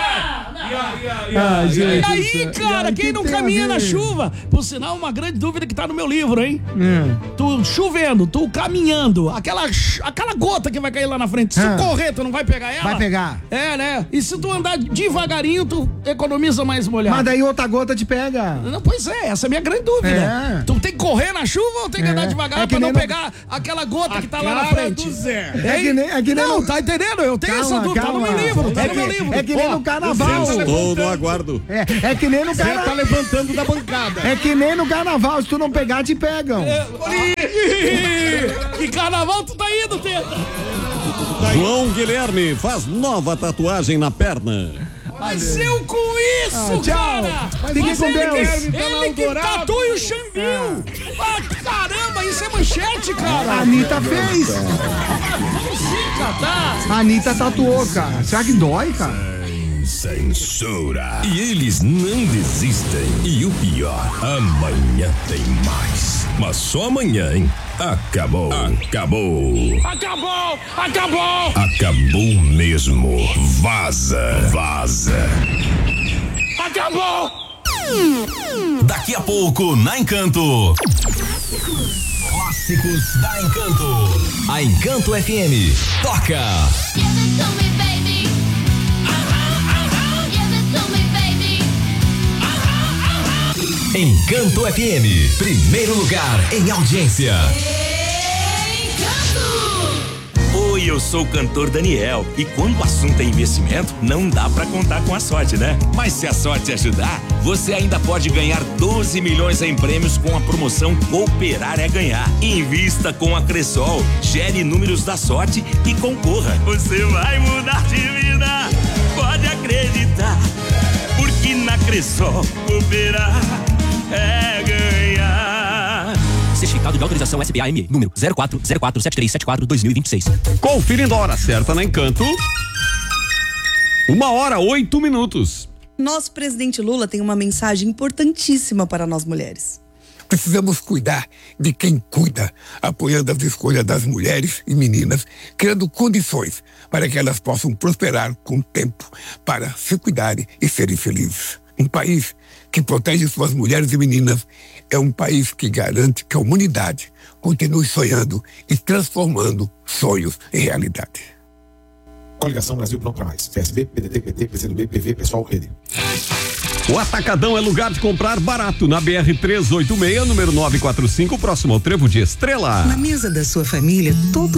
[SPEAKER 5] Ah, gente,
[SPEAKER 8] E
[SPEAKER 5] do
[SPEAKER 8] aí,
[SPEAKER 5] céu.
[SPEAKER 8] cara,
[SPEAKER 5] E aí,
[SPEAKER 8] quem
[SPEAKER 5] que
[SPEAKER 8] não
[SPEAKER 5] tem a
[SPEAKER 8] caminha na
[SPEAKER 5] ver?
[SPEAKER 8] chuva? Por sinal, uma grande dúvida que tá no meu livro, hein?
[SPEAKER 5] Hum.
[SPEAKER 8] Tu chovendo, tu caminhando, aquela, ch- aquela gota que vai cair lá na frente, se
[SPEAKER 5] Ah.
[SPEAKER 8] tu correr, tu não vai pegar ela?
[SPEAKER 5] Vai pegar.
[SPEAKER 8] É, né? E se tu andar devagarinho, tu economiza mais molhado.
[SPEAKER 5] Mas daí outra gota te pega.
[SPEAKER 8] Não, pois é, essa é a minha grande dúvida.
[SPEAKER 5] É.
[SPEAKER 8] Tu tem que correr na chuva ou tem que
[SPEAKER 5] É.
[SPEAKER 8] andar devagar
[SPEAKER 5] É que
[SPEAKER 8] pra não
[SPEAKER 5] nem no-
[SPEAKER 8] pegar aquela gota que tá lá na
[SPEAKER 7] cara
[SPEAKER 8] frente?
[SPEAKER 7] do Zé.
[SPEAKER 5] É que nem, é que nem
[SPEAKER 8] Não,
[SPEAKER 5] no...
[SPEAKER 8] tá entendendo? Eu tenho essa
[SPEAKER 5] Calma,
[SPEAKER 8] dúvida, tá no meu
[SPEAKER 5] calma.
[SPEAKER 8] livro, tá
[SPEAKER 5] É
[SPEAKER 8] no meu
[SPEAKER 5] que-
[SPEAKER 8] livro.
[SPEAKER 5] é que nem
[SPEAKER 8] Ó,
[SPEAKER 5] no carnaval.
[SPEAKER 9] Estou no aguardo.
[SPEAKER 5] É, é que nem no
[SPEAKER 7] Zé tá
[SPEAKER 5] carnaval.
[SPEAKER 7] levantando da bancada.
[SPEAKER 5] É que nem no carnaval, se tu não pegar, te pegam.
[SPEAKER 8] Que carnaval tu tá indo, Teta?
[SPEAKER 9] João Guilherme faz nova tatuagem na perna.
[SPEAKER 8] Mas eu com isso,
[SPEAKER 5] Ah, tchau.
[SPEAKER 8] cara!
[SPEAKER 5] Fique
[SPEAKER 8] Mas
[SPEAKER 5] com
[SPEAKER 8] ele,
[SPEAKER 5] Deus.
[SPEAKER 8] que- ele que tatua o Xambinho! Ah, caramba, isso é manchete, cara!
[SPEAKER 5] A Anitta fez.
[SPEAKER 8] Tá.
[SPEAKER 5] A Anitta tatuou, cara. Será que dói, cara?
[SPEAKER 1] Censura. E eles não desistem. E o pior, amanhã tem mais. Mas só amanhã, hein? Acabou. Acabou.
[SPEAKER 8] Acabou! Acabou!
[SPEAKER 1] Acabou mesmo. Vaza. Vaza.
[SPEAKER 8] Acabou!
[SPEAKER 1] Daqui a pouco, na Encanto. Clássicos da Encanto. A Encanto F M. Toca.
[SPEAKER 14] Encanto F M, primeiro lugar em audiência.
[SPEAKER 15] Oi, eu sou o cantor Daniel e quando o assunto é investimento, não dá pra contar com a sorte, né? Mas se a sorte ajudar, você ainda pode ganhar doze milhões em prêmios com a promoção Cooperar é Ganhar. Invista com a Cressol, gere números da sorte e concorra. Você vai mudar de vida, pode acreditar, porque na Cressol cooperar é ganhar.
[SPEAKER 16] Certificado de autorização S B A M E, número zero quatro zero quatro sete três sete quatro dois mil e vinte e seis.
[SPEAKER 9] Conferindo a hora certa na Encanto. Uma hora, oito minutos.
[SPEAKER 17] Nosso presidente Lula tem uma mensagem importantíssima para nós mulheres.
[SPEAKER 18] Precisamos cuidar de quem cuida, apoiando as escolhas das mulheres e meninas, criando condições para que elas possam prosperar com o tempo, para se cuidarem e serem felizes. Um país que protege suas mulheres e meninas é um país que garante que a humanidade continue sonhando e transformando sonhos em realidade.
[SPEAKER 19] Coligação Brasil Pronto Pra Mais. P S B, P D T, P T, P C do B, P V, Pessoal, Rede.
[SPEAKER 9] O Atacadão é lugar de comprar barato. Na B R trezentos e oitenta e seis, número novecentos e quarenta e cinco, próximo ao Trevo de Estrela.
[SPEAKER 20] Na mesa da sua família, todo